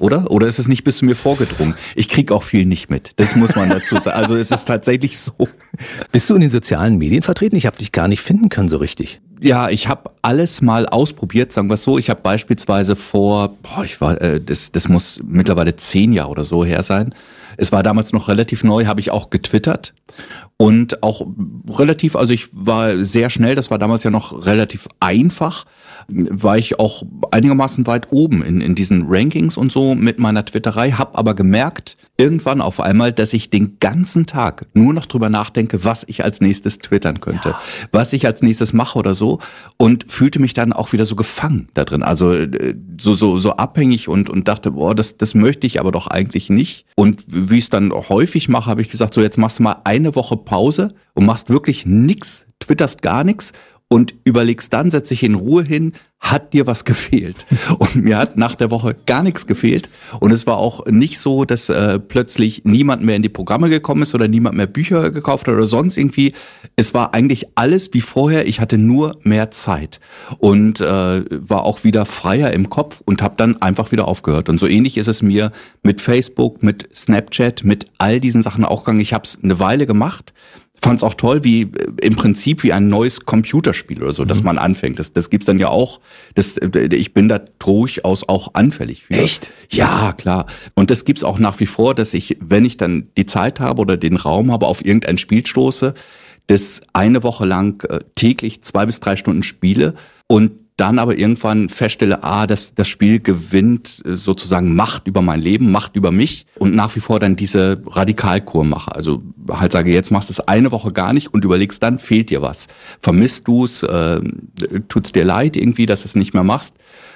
oder? Oder ist es nicht bis zu mir vorgedrungen? Ich kriege auch viel nicht mit, das muss man dazu sagen. Also es ist tatsächlich so. Bist du in den sozialen Medien vertreten? Ich habe dich gar nicht finden können so richtig. Ja, ich habe alles mal ausprobiert, sagen wir es so. Ich habe beispielsweise das muss mittlerweile 10 Jahre oder so her sein. Es war damals noch relativ neu, habe ich auch getwittert. Und auch relativ, also ich war sehr schnell, das war damals ja noch relativ einfach, war ich auch einigermaßen weit oben in diesen Rankings und so mit meiner Twitterei, habe aber gemerkt, irgendwann auf einmal, dass ich den ganzen Tag nur noch drüber nachdenke, was ich als nächstes twittern könnte, was ich als nächstes mache oder so, und fühlte mich dann auch wieder so gefangen da drin, also so abhängig und dachte, boah, das möchte ich aber doch eigentlich nicht. Und wie ich es dann häufig mache, habe ich gesagt, so jetzt machst du mal eine Woche Pause und machst wirklich nix, twitterst gar nichts und überlegst dann, setz dich in Ruhe hin, hat dir was gefehlt? Und mir hat nach der Woche gar nichts gefehlt. Und es war auch nicht so, dass plötzlich niemand mehr in die Programme gekommen ist oder niemand mehr Bücher gekauft hat oder sonst irgendwie. Es war eigentlich alles wie vorher. Ich hatte nur mehr Zeit und war auch wieder freier im Kopf und habe dann einfach wieder aufgehört. Und so ähnlich ist es mir mit Facebook, mit Snapchat, mit all diesen Sachen auch gegangen. Ich habe es eine Weile gemacht. Fand es auch toll, wie im Prinzip wie ein neues Computerspiel oder so, dass man anfängt. Das gibt's dann ja auch. Ich bin da durchaus auch anfällig für. Echt? Ja, klar. Und das gibt's auch nach wie vor, dass ich, wenn ich dann die Zeit habe oder den Raum habe, auf irgendein Spiel stoße, das eine Woche lang täglich 2 bis 3 Stunden spiele und dann aber irgendwann feststelle, das Spiel gewinnt sozusagen Macht über mein Leben, Macht über mich und nach wie vor dann diese Radikalkur mache. Also halt sage, jetzt machst du es eine Woche gar nicht und überlegst dann, fehlt dir was? Vermisst du es? Tut's dir leid irgendwie, dass du es nicht mehr machst?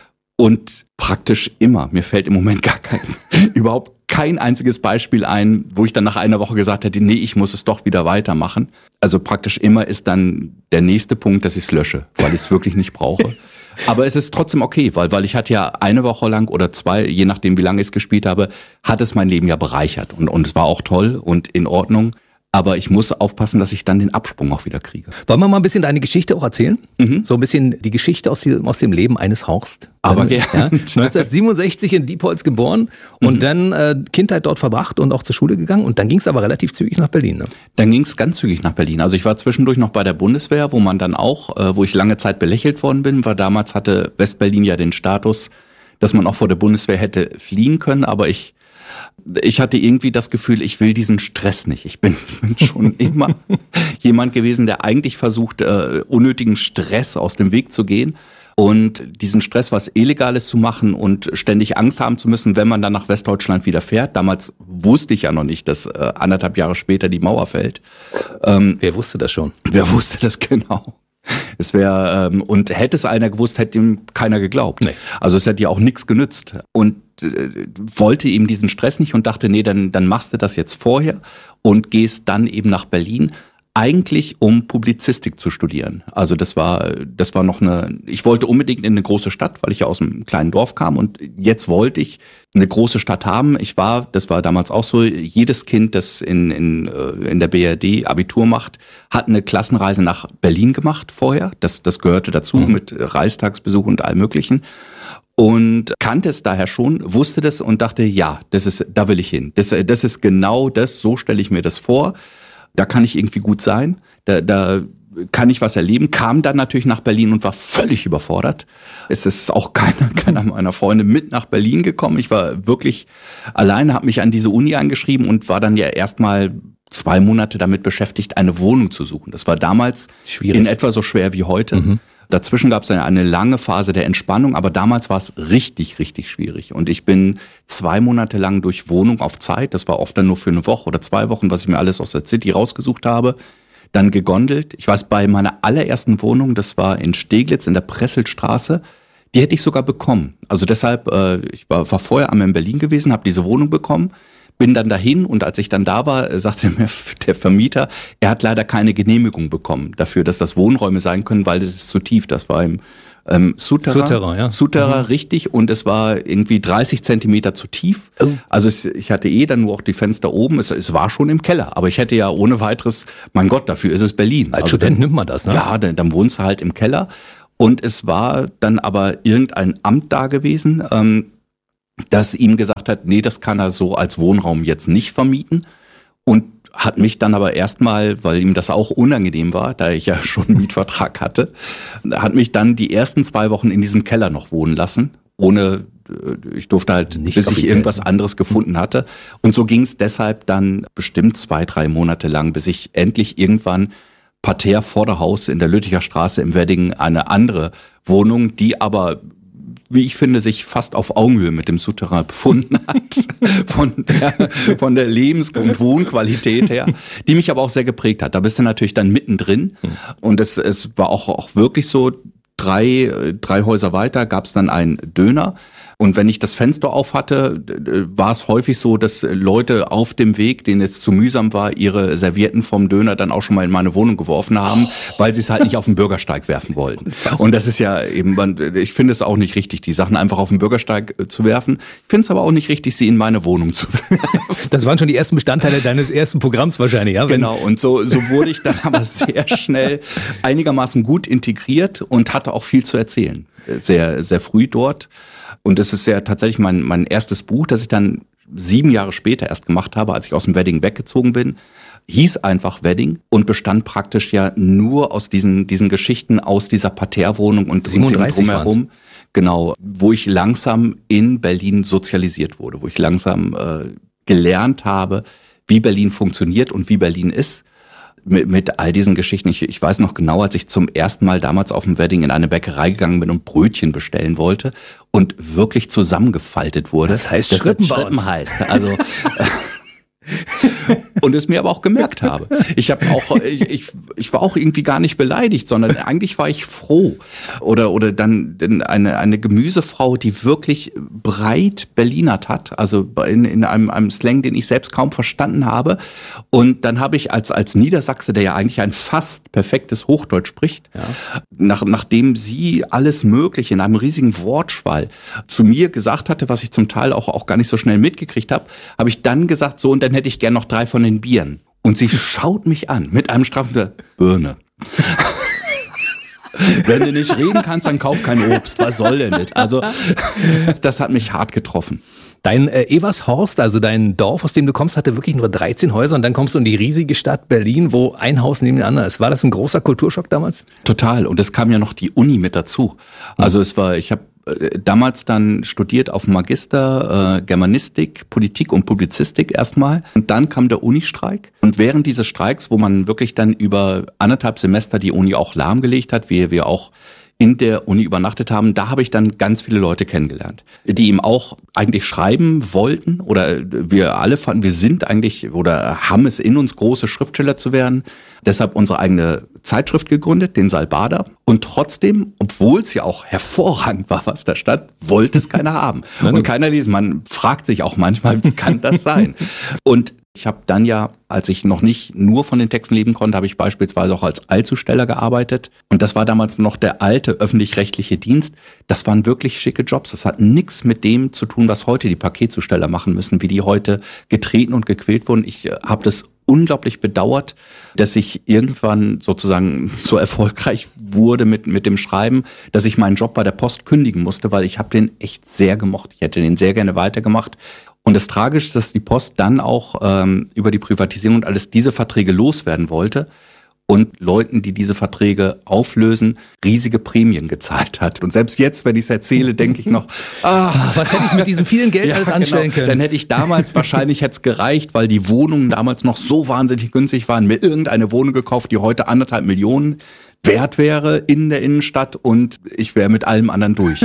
Und praktisch immer, mir fällt im Moment überhaupt kein einziges Beispiel ein, wo ich dann nach einer Woche gesagt hätte, nee, ich muss es doch wieder weitermachen. Also praktisch immer ist dann der nächste Punkt, dass ich es lösche, weil ich es wirklich nicht brauche. Aber es ist trotzdem okay, weil ich hatte ja eine Woche lang oder 2, je nachdem wie lange ich es gespielt habe, hat es mein Leben ja bereichert. Und es war auch toll und in Ordnung. Aber ich muss aufpassen, dass ich dann den Absprung auch wieder kriege. Wollen wir mal ein bisschen deine Geschichte auch erzählen? So ein bisschen die Geschichte aus dem Leben eines Horst. Aber gerne. Ja, 1967 in Diepholz geboren und dann Kindheit dort verbracht und auch zur Schule gegangen. Und dann ging es aber relativ zügig nach Berlin. Ne? Dann ging es ganz zügig nach Berlin. Also ich war zwischendurch noch bei der Bundeswehr, wo man dann auch, wo ich lange Zeit belächelt worden bin, weil damals hatte Westberlin ja den Status, dass man auch vor der Bundeswehr hätte fliehen können. Aber ich hatte irgendwie das Gefühl, ich will diesen Stress nicht. Ich bin schon immer jemand gewesen, der eigentlich versucht, unnötigen Stress aus dem Weg zu gehen und diesen Stress, was Illegales zu machen und ständig Angst haben zu müssen, wenn man dann nach Westdeutschland wieder fährt. Damals wusste ich ja noch nicht, dass 1,5 Jahre später die Mauer fällt. Wer wusste das schon? Wer wusste das genau? Es wäre, und hätte es einer gewusst, hätte ihm keiner geglaubt. Nee. Also es hätte ja auch nichts genützt. Und wollte eben diesen Stress nicht und dachte, nee, dann machst du das jetzt vorher und gehst dann eben nach Berlin, eigentlich um Publizistik zu studieren. Also das war noch ich wollte unbedingt in eine große Stadt, weil ich ja aus einem kleinen Dorf kam und jetzt wollte ich eine große Stadt haben. Das war damals auch so, jedes Kind, das in der BRD Abitur macht, hat eine Klassenreise nach Berlin gemacht vorher. Das gehörte dazu mit Reichstagsbesuch und allem Möglichen. Und kannte es daher schon, wusste das und dachte, ja, da will ich hin. Das ist genau das, so stelle ich mir das vor. Da kann ich irgendwie gut sein, da kann ich was erleben. Kam dann natürlich nach Berlin und war völlig überfordert. Es ist auch keiner meiner Freunde mit nach Berlin gekommen. Ich war wirklich alleine, habe mich an diese Uni angeschrieben und war dann ja erstmal 2 Monate damit beschäftigt, eine Wohnung zu suchen. Das war damals in etwa so schwer wie heute. Dazwischen gab es eine lange Phase der Entspannung, aber damals war es richtig, richtig schwierig. Und ich bin 2 Monate lang durch Wohnung auf Zeit, das war oft dann nur für 1 Woche oder 2 Wochen, was ich mir alles aus der City rausgesucht habe, dann gegondelt. Ich weiß, bei meiner allerersten Wohnung, das war in Steglitz in der Presselstraße, die hätte ich sogar bekommen. Also deshalb, ich war vorher einmal in Berlin gewesen, habe diese Wohnung bekommen, bin dann dahin und als ich dann da war, sagte mir der Vermieter, er hat leider keine Genehmigung bekommen dafür, dass das Wohnräume sein können, weil es ist zu tief. Das war im Souterrain, ja. Souterrain, richtig. Und es war irgendwie 30 Zentimeter zu tief. Oh. Also ich hatte dann nur auch die Fenster oben. Es war schon im Keller. Aber ich hätte ja ohne weiteres, mein Gott, dafür ist es Berlin. Als Student nimmt man das, ne? Ja, dann wohnst du halt im Keller. Und es war dann aber irgendein Amt da gewesen, das ihm gesagt hat, nee, das kann er so als Wohnraum jetzt nicht vermieten. Und hat mich dann aber erstmal, weil ihm das auch unangenehm war, da ich ja schon einen Mietvertrag hatte, hat mich dann die ersten 2 Wochen in diesem Keller noch wohnen lassen, ich durfte halt, nicht bis ich irgendwas anderes gefunden hatte. Und so ging es deshalb dann bestimmt 2-3 Monate lang, bis ich endlich irgendwann parterre vor der Haus in der Lütticher Straße im Wedding eine andere Wohnung, die aber, wie ich finde, sich fast auf Augenhöhe mit dem Souterrain befunden hat, von der Lebens- und Wohnqualität her, die mich aber auch sehr geprägt hat. Da bist du natürlich dann mittendrin und es war auch wirklich so, 3 Häuser weiter gab es dann einen Döner. Und wenn ich das Fenster auf hatte, war es häufig so, dass Leute auf dem Weg, denen es zu mühsam war, ihre Servietten vom Döner dann auch schon mal in meine Wohnung geworfen haben, weil sie es halt nicht auf den Bürgersteig werfen wollten. Und das ist ja eben, ich finde es auch nicht richtig, die Sachen einfach auf den Bürgersteig zu werfen. Ich finde es aber auch nicht richtig, sie in meine Wohnung zu werfen. Das waren schon die ersten Bestandteile deines ersten Programms wahrscheinlich, ja? Genau, und so wurde ich dann aber sehr schnell einigermaßen gut integriert und hatte auch viel zu erzählen. Sehr, sehr früh dort. Und es ist ja tatsächlich mein erstes Buch, das ich dann 7 Jahre später erst gemacht habe, als ich aus dem Wedding weggezogen bin. Hieß einfach Wedding und bestand praktisch ja nur aus diesen Geschichten aus dieser Parterrewohnung und dem Drumherum. Genau, wo ich langsam in Berlin sozialisiert wurde, wo ich langsam gelernt habe, wie Berlin funktioniert und wie Berlin ist. Mit all diesen Geschichten. Ich weiß noch genau, als ich zum ersten Mal damals auf dem Wedding in eine Bäckerei gegangen bin und Brötchen bestellen wollte und wirklich zusammengefaltet wurde. Das heißt Schrippen heißt. Also und es mir aber auch gemerkt habe. Ich war auch irgendwie gar nicht beleidigt, sondern eigentlich war ich froh. Oder dann eine Gemüsefrau, die wirklich breit Berlinert hat, also in einem Slang, den ich selbst kaum verstanden habe. Und dann habe ich als Niedersachse, der ja eigentlich ein fast perfektes Hochdeutsch spricht, ja, nachdem sie alles Mögliche in einem riesigen Wortschwall zu mir gesagt hatte, was ich zum Teil auch gar nicht so schnell mitgekriegt habe, habe ich dann gesagt, so, und dann hätte ich gern noch 3 von den Bieren. Und sie schaut mich an mit einem straffen Birne. Wenn du nicht reden kannst, dann kauf kein Obst. Was soll denn das? Also, das hat mich hart getroffen. Dein Evershorst, also dein Dorf, aus dem du kommst, hatte wirklich nur 13 Häuser und dann kommst du in die riesige Stadt Berlin, wo ein Haus neben dem anderen ist. War das ein großer Kulturschock damals? Total. Und es kam ja noch die Uni mit dazu. Also ich habe damals dann studiert auf Magister Germanistik, Politik und Publizistik erstmal. Und dann kam der Unistreik. Und während dieses Streiks, wo man wirklich dann über 1,5 Semester die Uni auch lahmgelegt hat, wie wir auch in der Uni übernachtet haben, da habe ich dann ganz viele Leute kennengelernt, die ihm auch eigentlich schreiben wollten oder wir alle fanden, wir sind eigentlich oder haben es in uns, große Schriftsteller zu werden. Deshalb unsere eigene Zeitschrift gegründet, den Salbada. Und trotzdem, obwohl es ja auch hervorragend war, was da stand, wollte es keiner haben. Und keiner lesen. Man fragt sich auch manchmal, wie kann das sein? Und ich habe dann ja, als ich noch nicht nur von den Texten leben konnte, habe ich beispielsweise auch als Allzusteller gearbeitet. Und das war damals noch der alte öffentlich-rechtliche Dienst. Das waren wirklich schicke Jobs. Das hat nichts mit dem zu tun, was heute die Paketzusteller machen müssen, wie die heute getreten und gequält wurden. Ich habe das unglaublich bedauert, dass ich irgendwann sozusagen so erfolgreich wurde mit dem Schreiben, dass ich meinen Job bei der Post kündigen musste, weil ich habe den echt sehr gemocht. Ich hätte den sehr gerne weitergemacht. Und das Tragische ist, dass die Post dann auch über die Privatisierung und alles diese Verträge loswerden wollte und Leuten, die diese Verträge auflösen, riesige Prämien gezahlt hat. Und selbst jetzt, wenn ich es erzähle, denke ich noch, was hätte ich mit diesem vielen Geld alles anstellen können? Dann hätte ich damals wahrscheinlich hätte es gereicht, weil die Wohnungen damals noch so wahnsinnig günstig waren, mir irgendeine Wohnung gekauft, die heute 1,5 Millionen wert wäre in der Innenstadt und ich wäre mit allem anderen durch.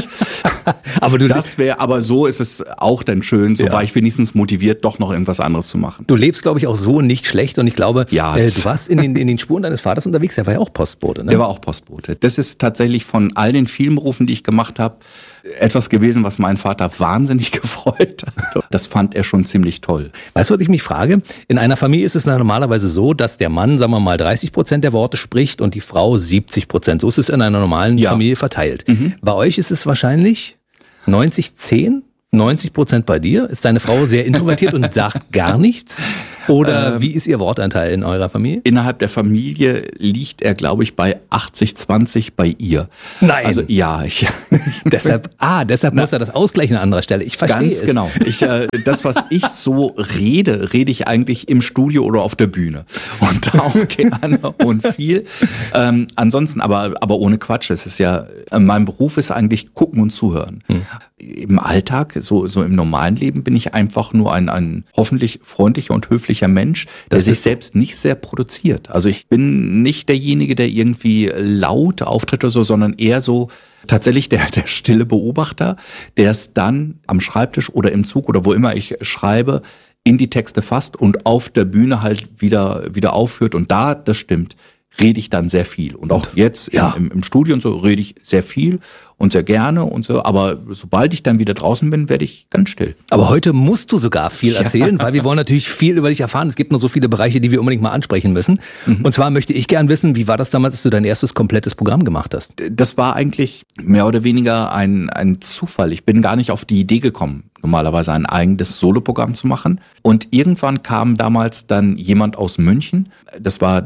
Aber so ist es auch dann schön, so war ich wenigstens motiviert, doch noch irgendwas anderes zu machen. Du lebst, glaube ich, auch so nicht schlecht und ich glaube, du warst in den Spuren deines Vaters unterwegs, der war ja auch Postbote, ne? Der war auch Postbote. Das ist tatsächlich von all den vielen Berufen, die ich gemacht habe, etwas gewesen, was meinen Vater wahnsinnig gefreut hat. Das fand er schon ziemlich toll. Weißt du, was ich mich frage? In einer Familie ist es normalerweise so, dass der Mann, sagen wir mal, 30% der Worte spricht und die Frau 70%. So ist es in einer normalen Familie verteilt. Mhm. Bei euch ist es wahrscheinlich 90-10? 90% bei dir? Ist deine Frau sehr introvertiert und sagt gar nichts? Oder wie ist Ihr Wortanteil in eurer Familie? Innerhalb der Familie liegt er, glaube ich, bei 80-20 bei ihr. Nein. Also ja, deshalb muss er das ausgleichen an anderer Stelle. Ich verstehe ganz es. Genau. Das, was ich so rede ich eigentlich im Studio oder auf der Bühne. Und da auch gerne und viel. Ansonsten aber ohne Quatsch. Es ist ja, mein Beruf ist eigentlich gucken und zuhören. Im Alltag, so im normalen Leben bin ich einfach nur ein hoffentlich freundlicher und höflicher Mensch, der sich selbst nicht sehr produziert. Also ich bin nicht derjenige, der irgendwie laut auftritt oder so, sondern eher so tatsächlich der stille Beobachter, der es dann am Schreibtisch oder im Zug oder wo immer ich schreibe, in die Texte fasst und auf der Bühne halt wieder aufführt. Und das stimmt, rede ich dann sehr viel. Und auch jetzt im Studio und so rede ich sehr viel und sehr gerne und so. Aber sobald ich dann wieder draußen bin, werde ich ganz still. Aber heute musst du sogar viel erzählen, weil wir wollen natürlich viel über dich erfahren. Es gibt nur so viele Bereiche, die wir unbedingt mal ansprechen müssen. Und zwar möchte ich gern wissen, wie war das damals, als du dein erstes komplettes Programm gemacht hast? Das war eigentlich mehr oder weniger ein Zufall. Ich bin gar nicht auf die Idee gekommen, normalerweise ein eigenes Soloprogramm zu machen. Und irgendwann kam damals dann jemand aus München. Das war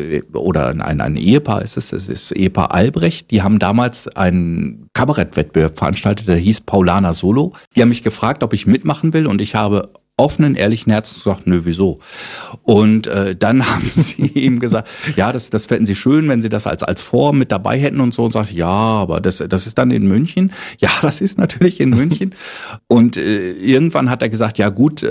ein Ehepaar, es ist das Ehepaar Albrecht. Die haben damals einen Kabarettwettbewerb veranstaltet, der hieß Paulaner Solo. Die haben mich gefragt, ob ich mitmachen will, und ich habe offenen, ehrlichen Herzens gesagt, nö, wieso? Und dann haben sie ihm gesagt, ja, das fänden sie schön, wenn sie das als Form mit dabei hätten und so. Und sagt, ja, aber das ist dann in München. Ja, das ist natürlich in München. Und irgendwann hat er gesagt, ja gut,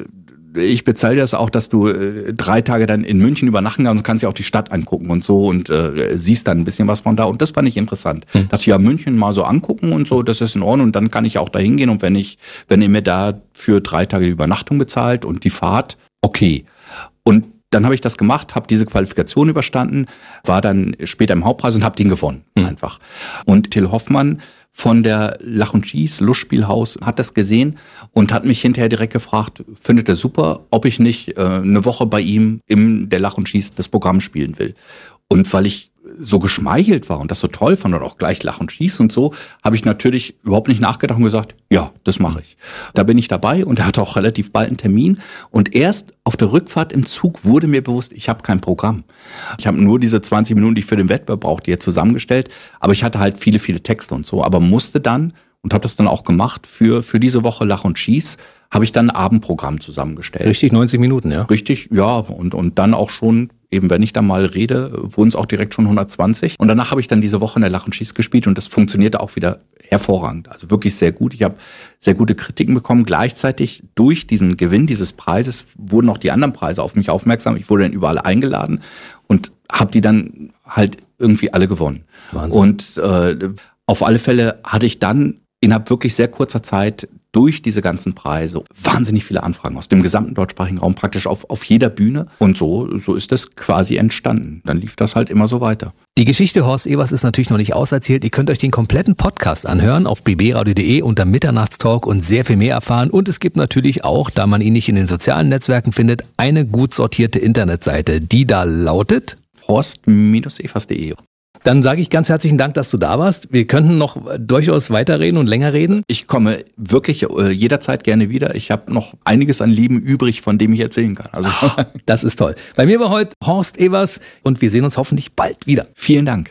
ich bezahle das auch, dass du 3 Tage dann in München übernachten kannst und kannst ja auch die Stadt angucken und so und siehst dann ein bisschen was von da. Und das fand ich interessant. Dachte ich, ja, München mal so angucken und so, das ist in Ordnung. Und dann kann ich auch da hingehen. Und wenn ihr mir da für 3 Tage die Übernachtung bezahlt und die Fahrt, okay. Und dann habe ich das gemacht, habe diese Qualifikation überstanden, war dann später im Hauptpreis und habe den gewonnen, einfach. Und Till Hoffmann von der Lach und Schieß Lustspielhaus hat das gesehen und hat mich hinterher direkt gefragt, findet er super, ob ich nicht eine Woche bei ihm in der Lach und Schieß das Programm spielen will. Und weil ich so geschmeichelt war und das so toll fand und auch gleich Lach und Schieß und so, habe ich natürlich überhaupt nicht nachgedacht und gesagt, ja, das mache ich. Da bin ich dabei und er hatte auch relativ bald einen Termin. Und erst auf der Rückfahrt im Zug wurde mir bewusst, ich habe kein Programm. Ich habe nur diese 20 Minuten, die ich für den Wettbewerb brauchte, jetzt zusammengestellt. Aber ich hatte halt viele, viele Texte und so. Aber musste dann, und habe das dann auch gemacht, für diese Woche Lach und Schieß, habe ich dann ein Abendprogramm zusammengestellt. Richtig 90 Minuten, ja? Richtig, ja. Und dann auch schon, eben wenn ich da mal rede, wurden es auch direkt schon 120. Und danach habe ich dann diese Woche in der Lach und Schieß gespielt und das funktionierte auch wieder hervorragend. Also wirklich sehr gut. Ich habe sehr gute Kritiken bekommen. Gleichzeitig durch diesen Gewinn dieses Preises wurden auch die anderen Preise auf mich aufmerksam. Ich wurde dann überall eingeladen und habe die dann halt irgendwie alle gewonnen. Wahnsinn. Und auf alle Fälle hatte ich dann innerhalb wirklich sehr kurzer Zeit durch diese ganzen Preise wahnsinnig viele Anfragen aus dem gesamten deutschsprachigen Raum, praktisch auf jeder Bühne. Und so ist das quasi entstanden. Dann lief das halt immer so weiter. Die Geschichte Horst Ewers ist natürlich noch nicht auserzählt. Ihr könnt euch den kompletten Podcast anhören auf bbradio.de unter Mitternachtstalk und sehr viel mehr erfahren. Und es gibt natürlich auch, da man ihn nicht in den sozialen Netzwerken findet, eine gut sortierte Internetseite, die da lautet horst-evers.de. Dann sage ich ganz herzlichen Dank, dass du da warst. Wir könnten noch durchaus weiterreden und länger reden. Ich komme wirklich jederzeit gerne wieder. Ich habe noch einiges an Leben übrig, von dem ich erzählen kann. Also das ist toll. Bei mir war heute Horst Ewers und wir sehen uns hoffentlich bald wieder. Vielen Dank.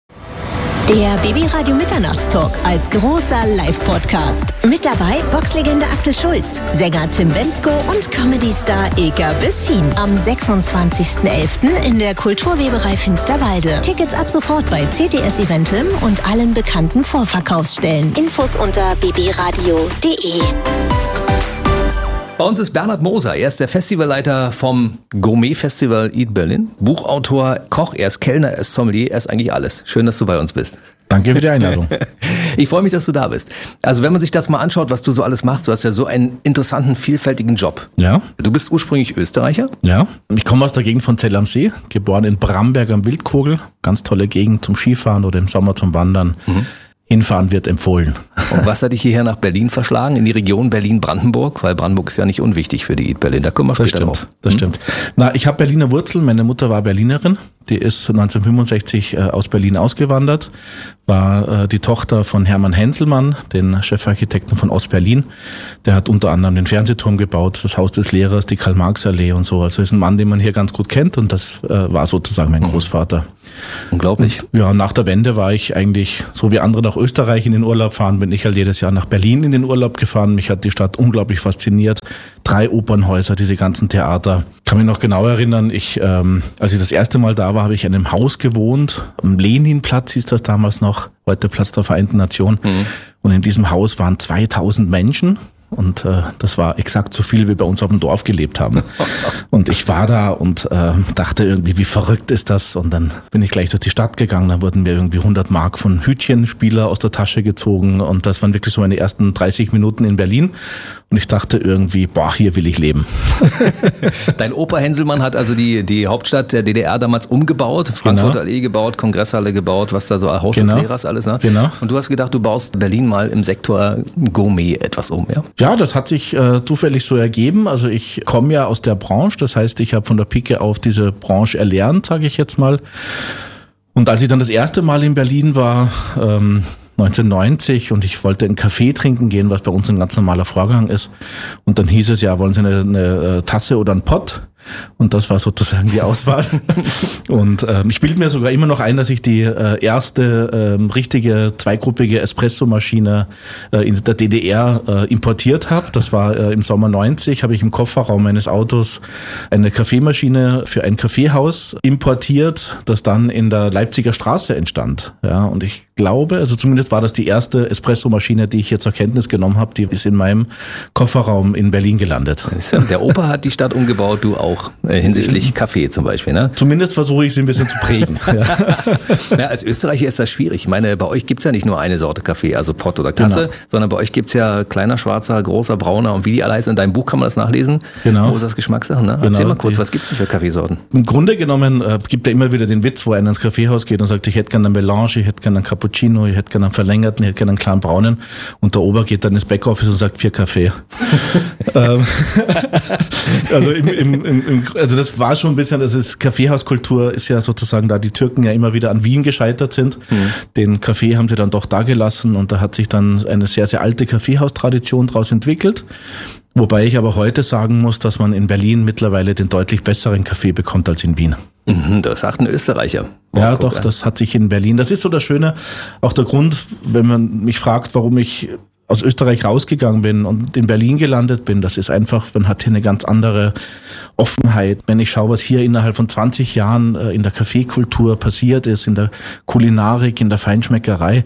Der BB-Radio Mitternachtstalk als großer Live-Podcast. Mit dabei Boxlegende Axel Schulz, Sänger Tim Bendzko und Comedy-Star Ilka Bessin. Am 26.11. in der Kulturweberei Finsterwalde. Tickets ab sofort bei CTS Eventim und allen bekannten Vorverkaufsstellen. Infos unter bbradio.de. Bei uns ist Bernhard Moser. Er ist der Festivalleiter vom Gourmet-Festival Eat Berlin. Buchautor, Koch, er ist Kellner, er ist Sommelier, er ist eigentlich alles. Schön, dass du bei uns bist. Danke für die Einladung. Ich freue mich, dass du da bist. Also wenn man sich das mal anschaut, was du so alles machst, du hast ja so einen interessanten, vielfältigen Job. Ja. Du bist ursprünglich Österreicher? Ja. Ich komme aus der Gegend von Zell am See, geboren in Bramberg am Wildkogel. Ganz tolle Gegend zum Skifahren oder im Sommer zum Wandern. Hinfahren wird empfohlen. Und was hat dich hierher nach Berlin verschlagen, in die Region Berlin-Brandenburg? Weil Brandenburg ist ja nicht unwichtig für die Eat Berlin. Da kommen wir später drauf. Das stimmt. Na, ich habe Berliner Wurzeln. Meine Mutter war Berlinerin. Die ist 1965 aus Berlin ausgewandert, war die Tochter von Hermann Henselmann, den Chefarchitekten von Ostberlin. Der hat unter anderem den Fernsehturm gebaut, das Haus des Lehrers, die Karl-Marx-Allee und so. Also ist ein Mann, den man hier ganz gut kennt, und das war sozusagen mein Großvater. Unglaublich. Und, ja, nach der Wende war ich eigentlich, so wie andere nach Österreich in den Urlaub fahren, bin ich halt jedes Jahr nach Berlin in den Urlaub gefahren. Mich hat die Stadt unglaublich fasziniert. 3 Opernhäuser, diese ganzen Theater. Ich kann mich noch genau erinnern, als ich das erste Mal da war, habe ich in einem Haus gewohnt. Am Leninplatz hieß das damals noch, heute Platz der Vereinten Nationen. Und in diesem Haus waren 2000 Menschen. Und das war exakt so viel, wie bei uns auf dem Dorf gelebt haben. Und ich war da und dachte irgendwie, wie verrückt ist das? Und dann bin ich gleich durch die Stadt gegangen. Dann wurden mir irgendwie 100 Mark von Hütchenspieler aus der Tasche gezogen. Und das waren wirklich so meine ersten 30 Minuten in Berlin. Und ich dachte irgendwie, boah, hier will ich leben. Dein Opa Henselmann hat also die Hauptstadt der DDR damals umgebaut, Frankfurter Allee gebaut, Kongresshalle gebaut, was da so Haus des Lehrers alles. Ne? Genau. Und du hast gedacht, du baust Berlin mal im Sektor Gourmet etwas um, ja? Ja, das hat sich zufällig so ergeben. Also ich komme ja aus der Branche, das heißt, ich habe von der Pike auf diese Branche erlernt, sage ich jetzt mal. Und als ich dann das erste Mal in Berlin war, 1990, und ich wollte einen Kaffee trinken gehen, was bei uns ein ganz normaler Vorgang ist. Und dann hieß es ja, wollen Sie eine Tasse oder einen Pott? Und das war sozusagen die Auswahl. Und ich bilde mir sogar immer noch ein, dass ich die erste richtige zweigruppige Espressomaschine in der DDR importiert habe. Das war im Sommer 90, habe ich im Kofferraum meines Autos eine Kaffeemaschine für ein Kaffeehaus importiert, das dann in der Leipziger Straße entstand. Ja, und ich glaube, also zumindest war das die erste Espressomaschine, die ich hier zur Kenntnis genommen habe, die ist in meinem Kofferraum in Berlin gelandet. Der Opa hat die Stadt umgebaut, du auch hinsichtlich Kaffee zum Beispiel, ne? Zumindest versuche ich sie ein bisschen zu prägen. Ja, als Österreicher ist das schwierig. Ich meine, bei euch gibt's ja nicht nur eine Sorte Kaffee, also Pott oder Tasse, sondern bei euch gibt's ja kleiner, schwarzer, großer, brauner und wie die alle heißen. In deinem Buch kann man das nachlesen. Genau. Wo ist das Geschmackssache, ne? Erzähl mal kurz, was gibt's denn für Kaffeesorten? Im Grunde genommen gibt er immer wieder den Witz, wo einer ins Kaffeehaus geht und sagt, ich hätte gerne einen Melange, ich hätte gerne einen Cappuccino, ich hätte gerne einen verlängerten, ich hätte gerne einen kleinen braunen. Und der Ober geht dann ins Backoffice und sagt 4 Kaffee. Also das war schon ein bisschen, das ist Kaffeehauskultur, ist ja sozusagen, da die Türken ja immer wieder an Wien gescheitert sind. Den Kaffee haben sie dann doch da gelassen, und da hat sich dann eine sehr, sehr alte Kaffeehaustradition daraus entwickelt. Wobei ich aber heute sagen muss, dass man in Berlin mittlerweile den deutlich besseren Kaffee bekommt als in Wien. Das sagt ein Österreicher. Ja, doch, das hat sich in Berlin, das ist so das Schöne, auch der Grund, wenn man mich fragt, warum ich aus Österreich rausgegangen bin und in Berlin gelandet bin, das ist einfach, man hat hier eine ganz andere Offenheit. Wenn ich schaue, was hier innerhalb von 20 Jahren in der Kaffeekultur passiert ist, in der Kulinarik, in der Feinschmeckerei.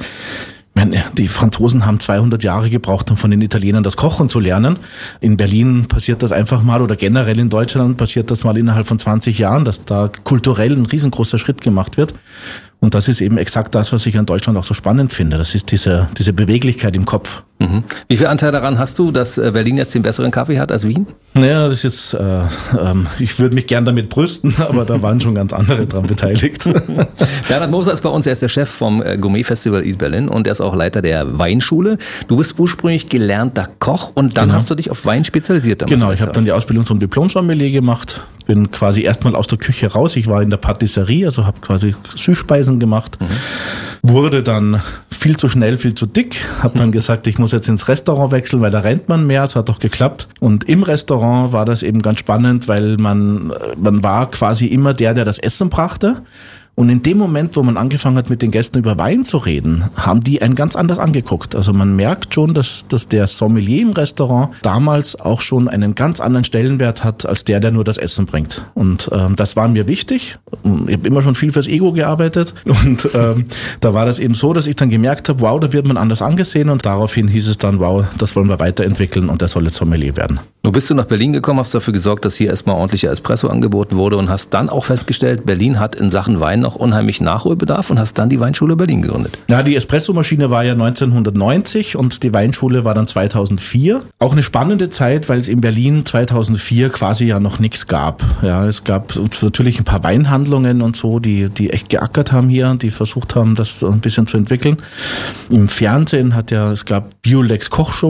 Die Franzosen haben 200 Jahre gebraucht, um von den Italienern das Kochen zu lernen. In Berlin passiert das einfach mal, oder generell in Deutschland passiert das mal innerhalb von 20 Jahren, dass da kulturell ein riesengroßer Schritt gemacht wird. Und das ist eben exakt das, was ich an Deutschland auch so spannend finde. Das ist diese Beweglichkeit im Kopf. Wie viel Anteil daran hast du, dass Berlin jetzt den besseren Kaffee hat als Wien? Naja, das ist ich würde mich gern damit brüsten, aber da waren schon ganz andere dran beteiligt. Bernhard Moser ist bei uns, er ist der Chef vom Gourmet-Festival Eat Berlin und er ist auch Leiter der Weinschule. Du bist ursprünglich gelernter Koch und dann hast du dich auf Wein spezialisiert. Genau, ich habe dann die Ausbildung zum Diplom-Sommelier gemacht, bin quasi erstmal aus der Küche raus. Ich war in der Patisserie, also habe quasi Süßspeisen gemacht. Wurde dann viel zu schnell, viel zu dick. Habe dann gesagt, ich muss jetzt ins Restaurant wechseln, weil da rennt man mehr. Es hat doch geklappt. Und im Restaurant war das eben ganz spannend, weil man war quasi immer der das Essen brachte. Und in dem Moment, wo man angefangen hat, mit den Gästen über Wein zu reden, haben die einen ganz anders angeguckt. Also man merkt schon, dass der Sommelier im Restaurant damals auch schon einen ganz anderen Stellenwert hat, als der nur das Essen bringt. Und das war mir wichtig. Ich habe immer schon viel fürs Ego gearbeitet. Und da war das eben so, dass ich dann gemerkt habe, wow, da wird man anders angesehen. Und daraufhin hieß es dann, wow, das wollen wir weiterentwickeln und der soll jetzt Sommelier werden. Nun bist du nach Berlin gekommen, hast dafür gesorgt, dass hier erstmal ordentlicher Espresso angeboten wurde und hast dann auch festgestellt, Berlin hat in Sachen Wein noch unheimlich Nachholbedarf und hast dann die Weinschule Berlin gegründet. Ja, die Espressomaschine war ja 1990 und die Weinschule war dann 2004. Auch eine spannende Zeit, weil es in Berlin 2004 quasi ja noch nichts gab. Ja, es gab natürlich ein paar Weinhandlungen und so, die echt geackert haben hier, die versucht haben, das ein bisschen zu entwickeln. Im Fernsehen es gab Biolex Kochshow.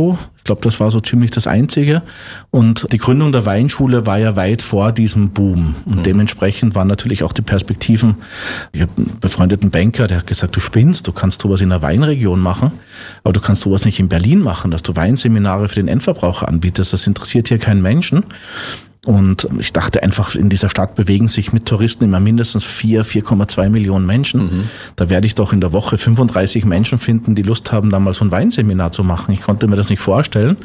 glaube, das war so ziemlich das Einzige. Und die Gründung der Weinschule war ja weit vor diesem Boom. Und dementsprechend waren natürlich auch die Perspektiven. Ich habe einen befreundeten Banker, der hat gesagt, du spinnst, du kannst sowas in einer Weinregion machen, aber du kannst sowas nicht in Berlin machen, dass du Weinseminare für den Endverbraucher anbietest. Das interessiert hier keinen Menschen. Und ich dachte einfach, in dieser Stadt bewegen sich mit Touristen immer mindestens 4,2 Millionen Menschen. Da werde ich doch in der Woche 35 Menschen finden, die Lust haben, da mal so ein Weinseminar zu machen. Ich konnte mir das nicht vorstellen.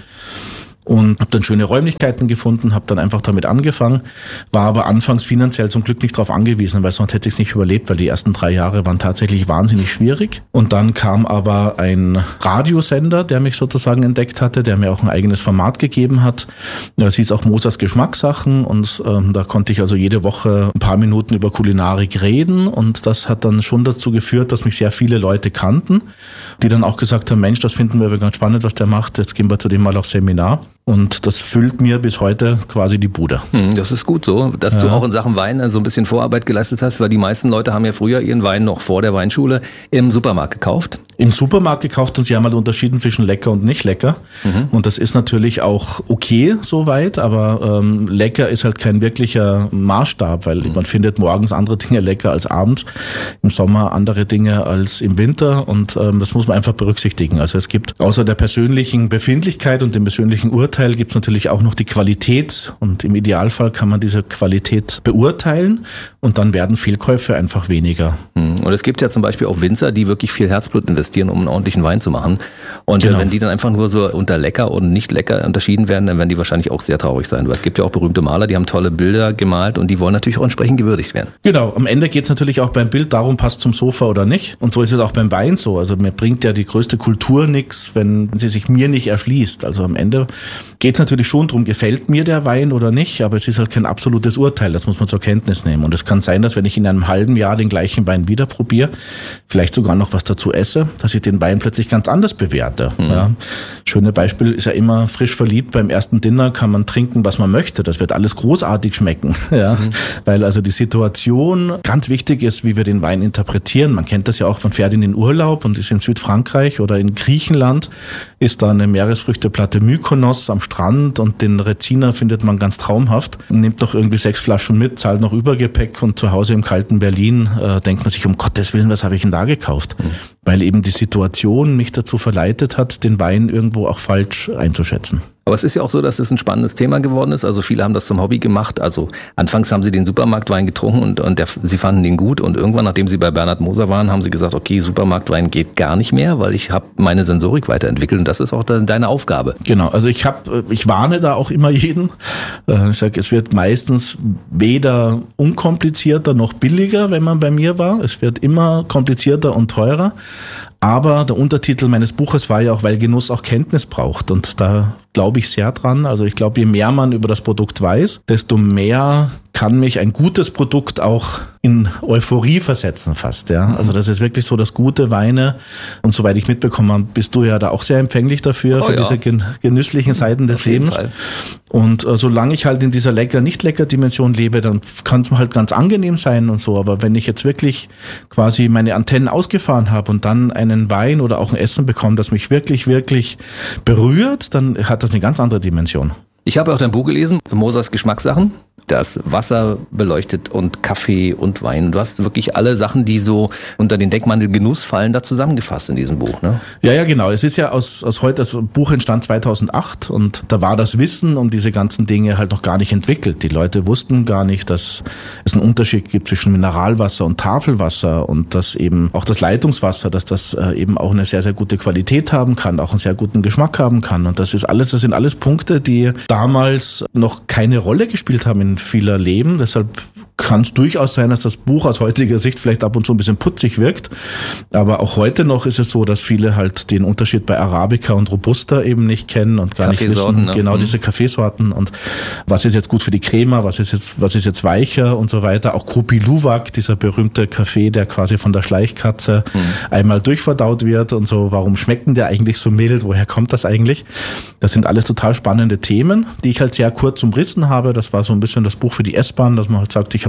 Und habe dann schöne Räumlichkeiten gefunden, habe dann einfach damit angefangen, war aber anfangs finanziell zum Glück nicht darauf angewiesen, weil sonst hätte ich es nicht überlebt, weil die ersten 3 Jahre waren tatsächlich wahnsinnig schwierig. Und dann kam aber ein Radiosender, der mich sozusagen entdeckt hatte, der mir auch ein eigenes Format gegeben hat. Das hieß auch Mosas Geschmackssachen und da konnte ich also jede Woche ein paar Minuten über Kulinarik reden und das hat dann schon dazu geführt, dass mich sehr viele Leute kannten, die dann auch gesagt haben, Mensch, das finden wir ganz spannend, was der macht, jetzt gehen wir zu dem mal auf Seminar. Und das füllt mir bis heute quasi die Bude. Das ist gut so, dass du auch in Sachen Wein so ein bisschen Vorarbeit geleistet hast, weil die meisten Leute haben ja früher ihren Wein noch vor der Weinschule im Supermarkt gekauft. Im Supermarkt gekauft und sie haben halt unterschieden zwischen lecker und nicht lecker. Und das ist natürlich auch okay soweit, aber lecker ist halt kein wirklicher Maßstab, weil man findet morgens andere Dinge lecker als abends, im Sommer andere Dinge als im Winter und das muss man einfach berücksichtigen. Also es gibt außer der persönlichen Befindlichkeit und dem persönlichen Urteil gibt es natürlich auch noch die Qualität und im Idealfall kann man diese Qualität beurteilen und dann werden Fehlkäufe einfach weniger. Und es gibt ja zum Beispiel auch Winzer, die wirklich viel Herzblut investieren, um einen ordentlichen Wein zu machen. Und wenn die dann einfach nur so unter lecker und nicht lecker unterschieden werden, dann werden die wahrscheinlich auch sehr traurig sein. Weil es gibt ja auch berühmte Maler, die haben tolle Bilder gemalt und die wollen natürlich auch entsprechend gewürdigt werden. Genau, am Ende geht es natürlich auch beim Bild darum, passt zum Sofa oder nicht. Und so ist es auch beim Wein so. Also mir bringt ja die größte Kultur nichts, wenn sie sich mir nicht erschließt. Also am Ende geht es natürlich schon darum, gefällt mir der Wein oder nicht, aber es ist halt kein absolutes Urteil, das muss man zur Kenntnis nehmen. Und es kann sein, dass wenn ich in einem halben Jahr den gleichen Wein wieder probiere, vielleicht sogar noch was dazu esse, dass ich den Wein plötzlich ganz anders bewerte. Ja. Schöne Beispiel ist ja immer frisch verliebt, beim ersten Dinner kann man trinken, was man möchte, das wird alles großartig schmecken. Ja. Weil also die Situation ganz wichtig ist, wie wir den Wein interpretieren. Man kennt das ja auch, man fährt in den Urlaub und ist in Südfrankreich oder in Griechenland, ist da eine Meeresfrüchteplatte Mykonos am Strand und den Reziner findet man ganz traumhaft. Man nimmt noch irgendwie 6 Flaschen mit, zahlt noch Übergepäck und zu Hause im kalten Berlin denkt man sich, um Gottes Willen, was habe ich denn da gekauft? Weil eben die Situation mich dazu verleitet hat, den Wein irgendwo auch falsch einzuschätzen. Aber es ist ja auch so, dass es ein spannendes Thema geworden ist. Also viele haben das zum Hobby gemacht. Also anfangs haben sie den Supermarktwein getrunken und sie fanden den gut. Und irgendwann, nachdem sie bei Bernhard Moser waren, haben sie gesagt, okay, Supermarktwein geht gar nicht mehr, weil ich habe meine Sensorik weiterentwickelt. Und das ist auch deine Aufgabe. Genau, also ich warne da auch immer jeden. Ich sage, es wird meistens weder unkomplizierter noch billiger, wenn man bei mir war. Es wird immer komplizierter und teurer. Aber der Untertitel meines Buches war ja auch, weil Genuss auch Kenntnis braucht. Und da glaube ich sehr dran. Also ich glaube, je mehr man über das Produkt weiß, desto mehr kann mich ein gutes Produkt auch in Euphorie versetzen fast. Ja. Also das ist wirklich so, dass gute Weine, und soweit ich mitbekommen habe, bist du ja da auch sehr empfänglich dafür, für diese genüsslichen Seiten des Lebens. Fall. Und solange ich halt in dieser Lecker-Nicht-Lecker-Dimension lebe, dann kann es halt ganz angenehm sein und so. Aber wenn ich jetzt wirklich quasi meine Antennen ausgefahren habe und dann einen Wein oder auch ein Essen bekomme, das mich wirklich, wirklich berührt, dann hat das eine ganz andere Dimension. Ich habe auch dein Buch gelesen, Mosers Geschmackssachen. Das Wasser beleuchtet und Kaffee und Wein. Du hast wirklich alle Sachen, die so unter den Deckmantel Genuss fallen, da zusammengefasst in diesem Buch, ne? Ja, genau. Es ist ja aus heute, das Buch entstand 2008 und da war das Wissen um diese ganzen Dinge halt noch gar nicht entwickelt. Die Leute wussten gar nicht, dass es einen Unterschied gibt zwischen Mineralwasser und Tafelwasser und dass eben auch das Leitungswasser, dass das eben auch eine sehr, sehr gute Qualität haben kann, auch einen sehr guten Geschmack haben kann. Und das sind alles Punkte, die damals noch keine Rolle gespielt haben in vieler Leben. Deshalb kann es durchaus sein, dass das Buch aus heutiger Sicht vielleicht ab und zu ein bisschen putzig wirkt. Aber auch heute noch ist es so, dass viele halt den Unterschied bei Arabica und Robusta eben nicht kennen und gar nicht wissen, ne? Genau, diese Kaffeesorten und was ist jetzt gut für die Crema, was ist jetzt weicher und so weiter. Auch Krupi Luwak, dieser berühmte Kaffee, der quasi von der Schleichkatze einmal durchverdaut wird und so. Warum schmeckt denn der eigentlich so mild? Woher kommt das eigentlich? Das sind alles total spannende Themen, die ich halt sehr kurz umrissen habe. Das war so ein bisschen das Buch für die S-Bahn, dass man halt sagt, ich habe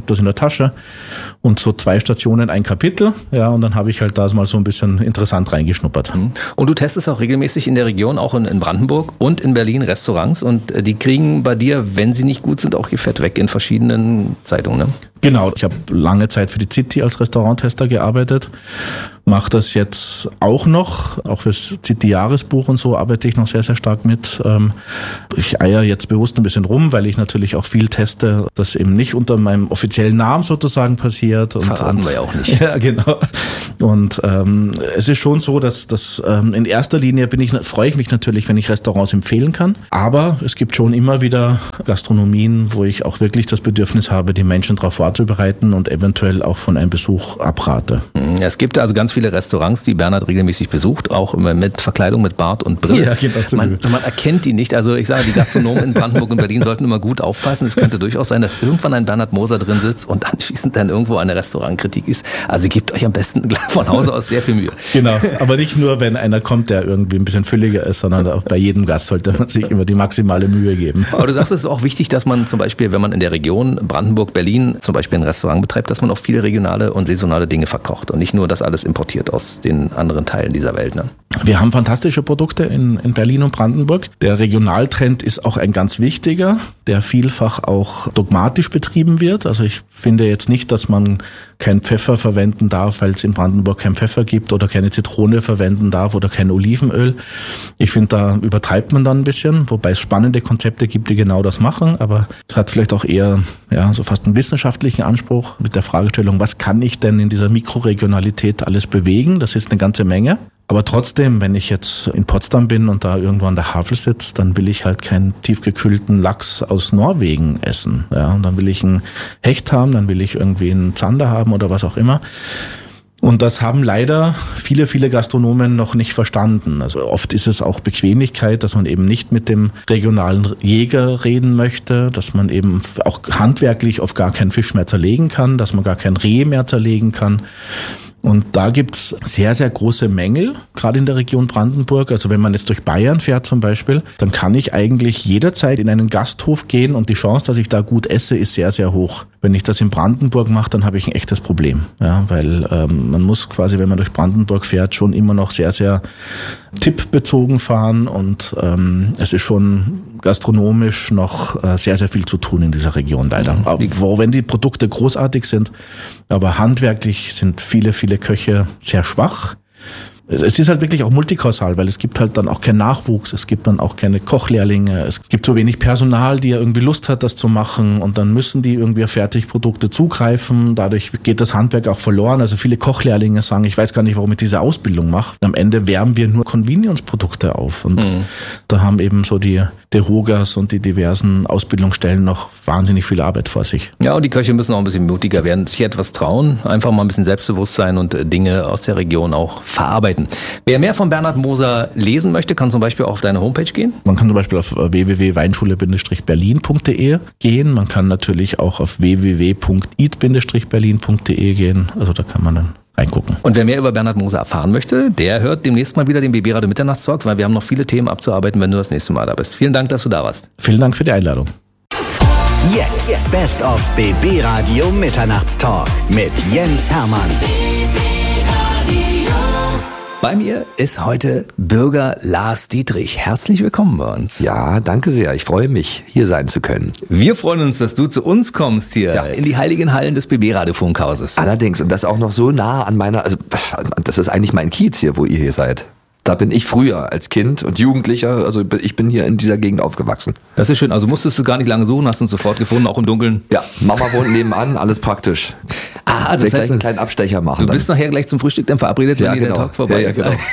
habe das in der Tasche und so 2 Stationen, ein Kapitel, ja, und dann habe ich halt da mal so ein bisschen interessant reingeschnuppert. Und du testest auch regelmäßig in der Region, auch in Brandenburg und in Berlin Restaurants und die kriegen bei dir, wenn sie nicht gut sind, auch ihr Fett weg in verschiedenen Zeitungen, ne? Genau, ich habe lange Zeit für die City als Restauranttester gearbeitet, mache das jetzt auch noch, auch fürs City-Jahresbuch und so arbeite ich noch sehr, sehr stark mit. Ich eier jetzt bewusst ein bisschen rum, weil ich natürlich auch viel teste, das eben nicht unter meinem offiziellen Namen sozusagen passiert. Verraten wir ja auch nicht. Ja, genau. Und es ist schon so, dass in erster Linie freue ich mich natürlich, wenn ich Restaurants empfehlen kann, aber es gibt schon immer wieder Gastronomien, wo ich auch wirklich das Bedürfnis habe, die Menschen darauf vorzubereiten und eventuell auch von einem Besuch abrate. Es gibt also ganz viele Restaurants, die Bernhard regelmäßig besucht, auch mit Verkleidung mit Bart und Brille. Ja, genau. Man erkennt die nicht. Also ich sage, die Gastronomen in Brandenburg und Berlin sollten immer gut aufpassen. Es könnte durchaus sein, dass irgendwann ein Bernhard Moser drin sitzt und anschließend dann irgendwo eine Restaurantkritik ist. Also gebt euch am besten von Hause aus sehr viel Mühe. Genau, aber nicht nur, wenn einer kommt, der irgendwie ein bisschen fülliger ist, sondern auch bei jedem Gast sollte man sich immer die maximale Mühe geben. Aber du sagst, es ist auch wichtig, dass man zum Beispiel, wenn man in der Region Brandenburg, Berlin zum Beispiel ein Restaurant betreibt, dass man auch viele regionale und saisonale Dinge verkocht und nicht nur das alles importiert aus den anderen Teilen dieser Welt. Ne? Wir haben fantastische Produkte in Berlin und Brandenburg. Der Regionaltrend ist auch ein ganz wichtiger, der vielfach auch dogmatisch betrieben wird. Also ich finde jetzt nicht, dass man kein Pfeffer verwenden darf, weil es in Brandenburg kein Pfeffer gibt oder keine Zitrone verwenden darf oder kein Olivenöl. Ich finde, da übertreibt man dann ein bisschen, wobei es spannende Konzepte gibt, die genau das machen, aber es hat vielleicht auch eher so fast einen wissenschaftlichen Anspruch mit der Fragestellung, was kann ich denn in dieser Mikroregionalität alles bewegen? Das ist eine ganze Menge. Aber trotzdem, wenn ich jetzt in Potsdam bin und da irgendwo an der Havel sitze, dann will ich halt keinen tiefgekühlten Lachs aus Norwegen essen. Ja, und dann will ich einen Hecht haben, dann will ich irgendwie einen Zander haben oder was auch immer. Und das haben leider viele, viele Gastronomen noch nicht verstanden. Also oft ist es auch Bequemlichkeit, dass man eben nicht mit dem regionalen Jäger reden möchte, dass man eben auch handwerklich oft gar keinen Fisch mehr zerlegen kann, dass man gar kein Reh mehr zerlegen kann. Und da gibt's sehr, sehr große Mängel, gerade in der Region Brandenburg. Also wenn man jetzt durch Bayern fährt zum Beispiel, dann kann ich eigentlich jederzeit in einen Gasthof gehen und die Chance, dass ich da gut esse, ist sehr, sehr hoch. Wenn ich das in Brandenburg mache, dann habe ich ein echtes Problem. Ja, weil man muss quasi, wenn man durch Brandenburg fährt, schon immer noch sehr, sehr tippbezogen fahren und es ist schon gastronomisch noch sehr, sehr viel zu tun in dieser Region leider. Auch wenn die Produkte großartig sind, aber handwerklich sind viele, viele Köche sehr schwach. Es ist halt wirklich auch multikausal, weil es gibt halt dann auch keinen Nachwuchs, es gibt dann auch keine Kochlehrlinge, es gibt so wenig Personal, die ja irgendwie Lust hat, das zu machen und dann müssen die irgendwie auf Fertigprodukte zugreifen, dadurch geht das Handwerk auch verloren. Also viele Kochlehrlinge sagen, ich weiß gar nicht, warum ich diese Ausbildung mache. Am Ende wärmen wir nur Convenience-Produkte auf und da haben eben so die Derogas und die diversen Ausbildungsstellen noch wahnsinnig viel Arbeit vor sich. Ja, und die Köche müssen auch ein bisschen mutiger werden, sich etwas trauen, einfach mal ein bisschen Selbstbewusstsein und Dinge aus der Region auch verarbeiten. Wer mehr von Bernhard Moser lesen möchte, kann zum Beispiel auch auf deine Homepage gehen. Man kann zum Beispiel auf www.weinschule-berlin.de gehen. Man kann natürlich auch auf www.eat-berlin.de gehen. Also da kann man dann reingucken. Und wer mehr über Bernhard Moser erfahren möchte, der hört demnächst mal wieder den BB Radio Mitternachtstalk, weil wir haben noch viele Themen abzuarbeiten, wenn du das nächste Mal da bist. Vielen Dank, dass du da warst. Vielen Dank für die Einladung. Jetzt Best of BB Radio Mitternachtstalk mit Jens Hermann. Bei mir ist heute Bürger Lars Dietrich. Herzlich willkommen bei uns. Ja, danke sehr. Ich freue mich, hier sein zu können. Wir freuen uns, dass du zu uns kommst hier in die heiligen Hallen des BB Radio Funkhauses. Allerdings, und das auch noch so nah an meiner, also das ist eigentlich mein Kiez hier, wo ihr hier seid. Da bin ich früher als Kind und Jugendlicher, also ich bin hier in dieser Gegend aufgewachsen. Das ist schön, also musstest du gar nicht lange suchen, hast uns sofort gefunden, auch im Dunkeln. Ja, Mama wohnt nebenan, alles praktisch. Ah, das heißt, gleich einen kleinen Abstecher machen. Du bist nachher gleich zum Frühstück dann verabredet, wenn der Talk vorbei ist. Ja, genau.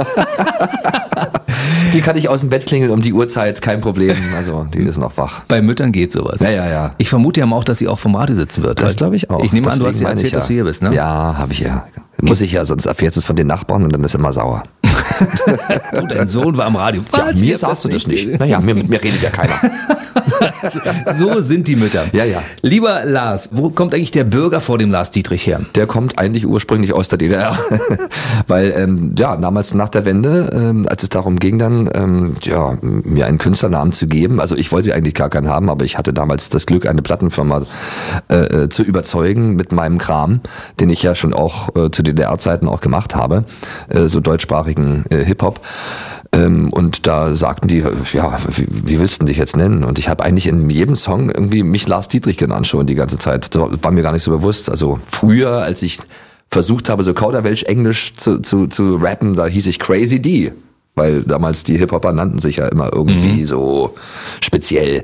Die kann ich aus dem Bett klingeln um die Uhrzeit, kein Problem, also die ist noch wach. Bei Müttern geht sowas. Ja. Ich vermute ja auch, dass sie auch vom Radio sitzen wird. Das glaube ich auch. Ich nehme an, du hast ja erzählt, dass du hier bist, ne? Ja, habe ich ja. Muss ich ja, sonst erfährt es von den Nachbarn und dann ist immer sauer. Du, dein Sohn war am Radio. Ja, mir sagst du das nicht. Naja, mit mir redet ja keiner. So sind die Mütter. Ja, ja. Lieber Lars, wo kommt eigentlich der Bürger vor dem Lars Dietrich her? Der kommt eigentlich ursprünglich aus der DDR. Weil, damals nach der Wende, als es darum ging dann, mir einen Künstlernamen zu geben, also ich wollte eigentlich gar keinen haben, aber ich hatte damals das Glück, eine Plattenfirma zu überzeugen mit meinem Kram, den ich ja schon auch zu DDR-Zeiten auch gemacht habe, so deutschsprachigen Hip-Hop. Und da sagten die, ja, wie willst du dich jetzt nennen? Und ich habe eigentlich in jedem Song irgendwie mich Lars Dietrich genannt schon die ganze Zeit. Das war mir gar nicht so bewusst. Also früher, als ich versucht habe, so Kauderwelsch-Englisch zu rappen, da hieß ich Crazy D. Weil damals die Hip-Hopper nannten sich ja immer irgendwie so speziell.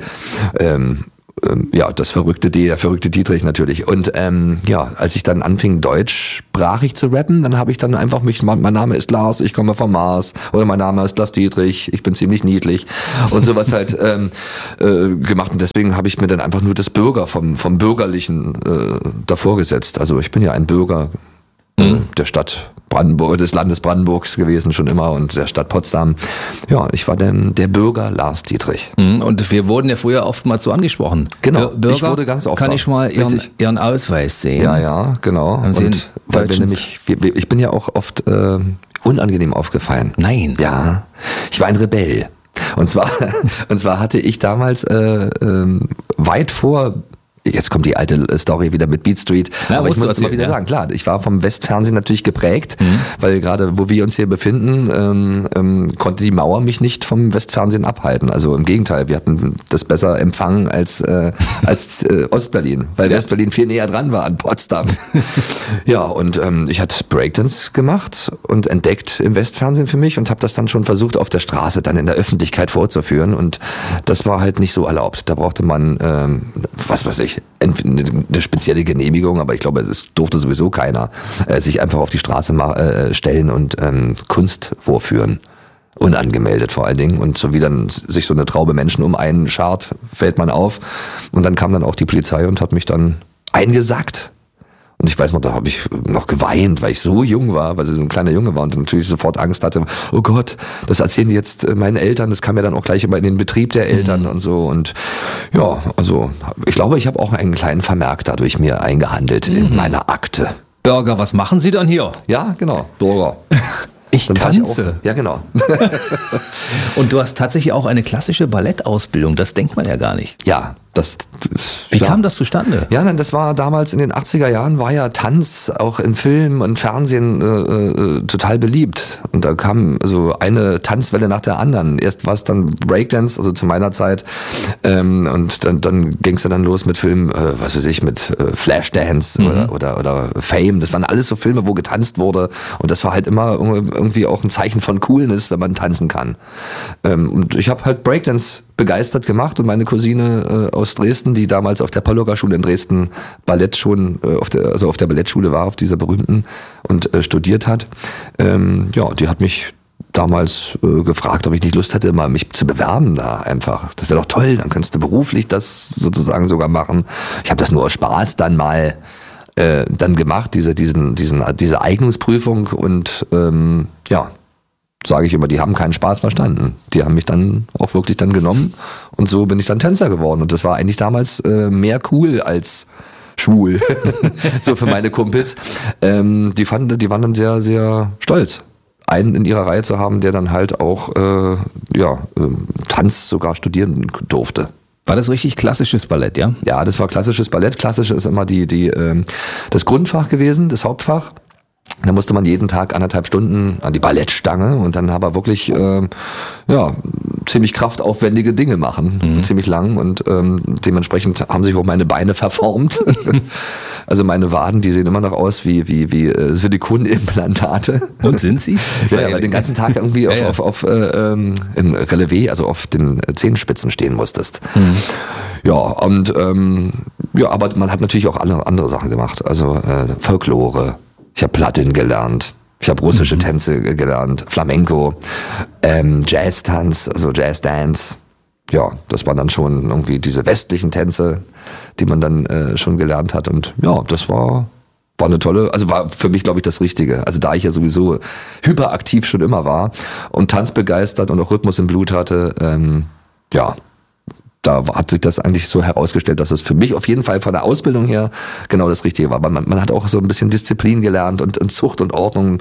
Der verrückte Dietrich natürlich. Und als ich dann anfing, deutschsprachig zu rappen, dann habe ich dann einfach mein Name ist Lars, ich komme vom Mars, oder mein Name ist Lars Dietrich, ich bin ziemlich niedlich und sowas halt gemacht. Und deswegen habe ich mir dann einfach nur das Bürger vom Bürgerlichen davor gesetzt. Also ich bin ja ein Bürger der Stadt Brandenburg, des Landes Brandenburgs gewesen schon immer und der Stadt Potsdam. Ja, ich war dann der Bürger Lars Dietrich. Und wir wurden ja früher oftmals so angesprochen. Genau, Bürger, ich wurde ganz oft. Kann ich mal Ihren Ausweis sehen? Ja, genau. Und weil wir nämlich, ich bin ja auch oft unangenehm aufgefallen. Nein. Ja, ich war ein Rebell. Und zwar hatte ich damals weit vor. Jetzt kommt die alte Story wieder mit Beat Street. Ja, aber ich muss es mal wieder sagen. Klar, ich war vom Westfernsehen natürlich geprägt, weil gerade wo wir uns hier befinden, konnte die Mauer mich nicht vom Westfernsehen abhalten. Also im Gegenteil, wir hatten das besser empfangen als Ostberlin, weil Westberlin viel näher dran war an Potsdam. Ja, und ich hatte Breakdance gemacht und entdeckt im Westfernsehen für mich und habe das dann schon versucht, auf der Straße dann in der Öffentlichkeit vorzuführen. Und das war halt nicht so erlaubt. Da brauchte man, was weiß ich, eine spezielle Genehmigung, aber ich glaube, es durfte sowieso keiner sich einfach auf die Straße stellen und Kunst vorführen. Unangemeldet vor allen Dingen. Und so wie dann sich so eine Traube Menschen um einen schart, fällt man auf. Und dann kam dann auch die Polizei und hat mich dann eingesackt. Und ich weiß noch, da habe ich noch geweint, weil ich so jung war, weil ich so ein kleiner Junge war und natürlich sofort Angst hatte, oh Gott, das erzählen die jetzt meinen Eltern, das kam ja dann auch gleich immer in den Betrieb der Eltern und so. Und ja, also ich glaube, ich habe auch einen kleinen Vermerk dadurch mir eingehandelt in meiner Akte. Bürger, was machen Sie dann hier? Ja, genau, Bürger. Ich tanze. Ja, genau. Und du hast tatsächlich auch eine klassische Ballettausbildung, das denkt man ja gar nicht. Ja, Wie kam das zustande? Ja, das war damals in den 80er Jahren, war ja Tanz auch in Film und Fernsehen total beliebt. Und da kam so eine Tanzwelle nach der anderen. Erst war es dann Breakdance, also zu meiner Zeit. Und dann ging es dann los mit Filmen, was weiß ich, mit Flashdance oder Fame. Das waren alles so Filme, wo getanzt wurde. Und das war halt immer irgendwie auch ein Zeichen von Coolness, wenn man tanzen kann. Und ich habe halt Breakdance begeistert gemacht und meine Cousine aus Dresden, die damals auf der Pollocker-Schule in Dresden Ballett schon auf der Ballettschule war, auf dieser berühmten und studiert hat, die hat mich damals gefragt, ob ich nicht Lust hätte, mal mich zu bewerben da einfach. Das wäre doch toll, dann könntest du beruflich das sozusagen sogar machen. Ich habe das nur aus Spaß dann mal dann gemacht, diese Eignungsprüfung und sage ich immer, die haben keinen Spaß verstanden. Die haben mich dann auch wirklich dann genommen und so bin ich dann Tänzer geworden. Und das war eigentlich damals mehr cool als schwul, so für meine Kumpels. Die waren dann sehr, sehr stolz, einen in ihrer Reihe zu haben, der dann halt auch Tanz sogar studieren durfte. War das richtig klassisches Ballett, ja? Ja, das war klassisches Ballett. Klassisch ist immer das Grundfach gewesen, das Hauptfach. Da musste man jeden Tag 1,5 Stunden an die Ballettstange und dann aber wirklich ziemlich kraftaufwendige Dinge machen, ziemlich lang und dementsprechend haben sich auch meine Beine verformt. Also meine Waden, die sehen immer noch aus wie Silikonimplantate. Und sind sie? Ja, weil den ganzen Tag irgendwie auf im Relevé, also auf den Zehenspitzen stehen musstest. Ja, und aber man hat natürlich auch andere Sachen gemacht, also Folklore. Ich habe Platin gelernt, ich habe russische Tänze gelernt, Flamenco, Jazz-Tanz, also Jazz-Dance. Ja, das waren dann schon irgendwie diese westlichen Tänze, die man dann schon gelernt hat. Und ja, das war war eine tolle, also war für mich, glaube ich, das Richtige. Also da ich ja sowieso hyperaktiv schon immer war und tanzbegeistert und auch Rhythmus im Blut hatte, da hat sich das eigentlich so herausgestellt, dass es für mich auf jeden Fall von der Ausbildung her genau das Richtige war. Weil man hat auch so ein bisschen Disziplin gelernt und Zucht und Ordnung.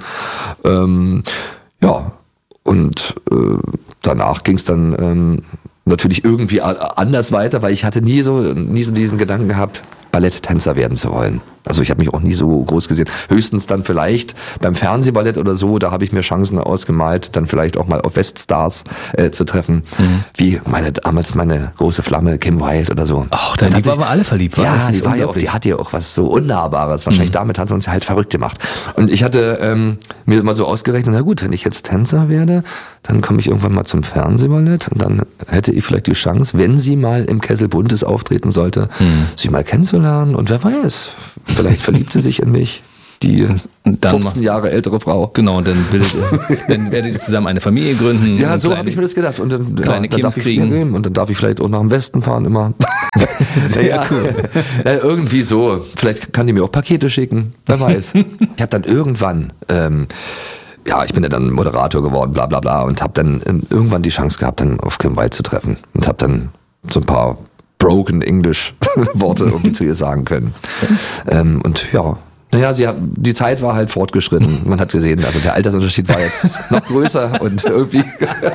Und danach ging es dann natürlich irgendwie anders weiter, weil ich hatte nie so diesen Gedanken gehabt, Balletttänzer werden zu wollen. Also ich habe mich auch nie so groß gesehen. Höchstens dann vielleicht beim Fernsehballett oder so, da habe ich mir Chancen ausgemalt, dann vielleicht auch mal auf Weststars zu treffen. Wie damals meine große Flamme, Kim Wilde oder so. Ach, da waren wir alle verliebt. Ja, die hat ja auch was so Unnahbares. Wahrscheinlich damit hat sie uns halt verrückt gemacht. Und ich hatte mir immer so ausgerechnet, na gut, wenn ich jetzt Tänzer werde, dann komme ich irgendwann mal zum Fernsehballett und dann hätte ich vielleicht die Chance, wenn sie mal im Kessel Buntes auftreten sollte, sie mal kennenzulernen. Und wer weiß, vielleicht verliebt sie sich in mich, die 15 Jahre ältere Frau. Genau, und dann werdet ihr zusammen eine Familie gründen. Ja, so habe ich mir das gedacht. Und dann, kleine dann darf ich kriegen. Geben. Und dann darf ich vielleicht auch nach dem Westen fahren immer. Sehr cool. Irgendwie so. Vielleicht kann die mir auch Pakete schicken. Wer weiß. Ich habe dann irgendwann... ich bin ja dann Moderator geworden, bla bla bla, und habe dann irgendwann die Chance gehabt, dann auf Kim Wilde zu treffen. Und habe dann so ein paar broken English Worte irgendwie zu ihr sagen können. Die Zeit war halt fortgeschritten. Man hat gesehen, also der Altersunterschied war jetzt noch größer und irgendwie...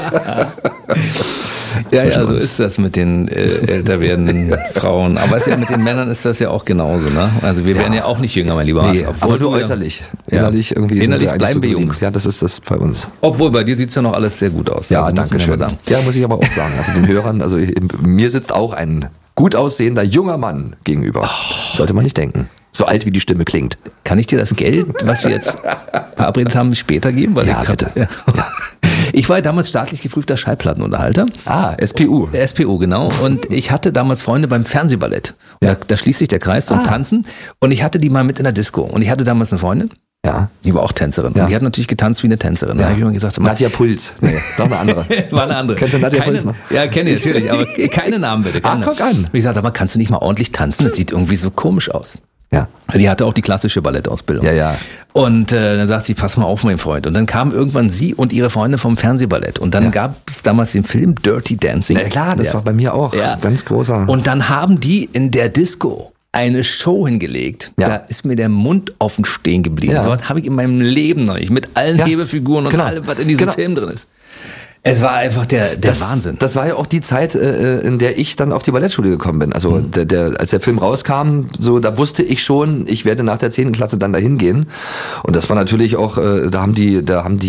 Ja, so ist das mit den älter werdenden Frauen. Aber mit den Männern ist das ja auch genauso, ne? Also wir werden ja auch nicht jünger, mein lieber Hass. Aber nur äußerlich. Innerlich bleiben wir jung. Ja, das ist das bei uns. Obwohl, bei dir sieht es ja noch alles sehr gut aus. Ja, also, danke schön. Ja, muss ich aber auch sagen. Also den Hörern, mir sitzt auch ein gut aussehender junger Mann gegenüber. Sollte man nicht denken. So alt wie die Stimme klingt. Kann ich dir das Geld, was wir jetzt verabredet haben, später geben? Bitte. Ja. Ich war damals staatlich geprüfter Schallplattenunterhalter. SPU. SPU, genau. Und ich hatte damals Freunde beim Fernsehballett. Und da schließt sich der Kreis zum Tanzen. Und ich hatte die mal mit in der Disco. Und ich hatte damals eine Freundin. Ja. Die war auch Tänzerin. Ja. Und die hat natürlich getanzt wie eine Tänzerin. Ja. Da habe ich immer gesagt, Nadja Puls. Nee, noch eine andere. War eine andere. Kennst du Nadja Puls noch? Ja, kenne ich natürlich. Aber keine Namen bitte. Guck an. Wie gesagt, aber kannst du nicht mal ordentlich tanzen? Das sieht irgendwie so komisch aus. Ja. Die hatte auch die klassische Ballettausbildung. Ja. Und dann sagt sie, pass mal auf, mein Freund. Und dann kam irgendwann sie und ihre Freunde vom Fernsehballett. Und dann gab es damals den Film Dirty Dancing. Na klar, das war bei mir auch. Ja. Ganz großer. Und dann haben die in der Disco eine Show hingelegt. Ja. Da ist mir der Mund offen stehen geblieben. Ja. So was habe ich in meinem Leben noch nicht. Mit allen Hebefiguren und allem, was in diesem Film drin ist. Es war einfach der Wahnsinn. Das war ja auch die Zeit, in der ich dann auf die Ballettschule gekommen bin. Also als der Film rauskam, so da wusste ich schon, ich werde nach der 10. Klasse dann dahin gehen. Und das war natürlich auch, da haben die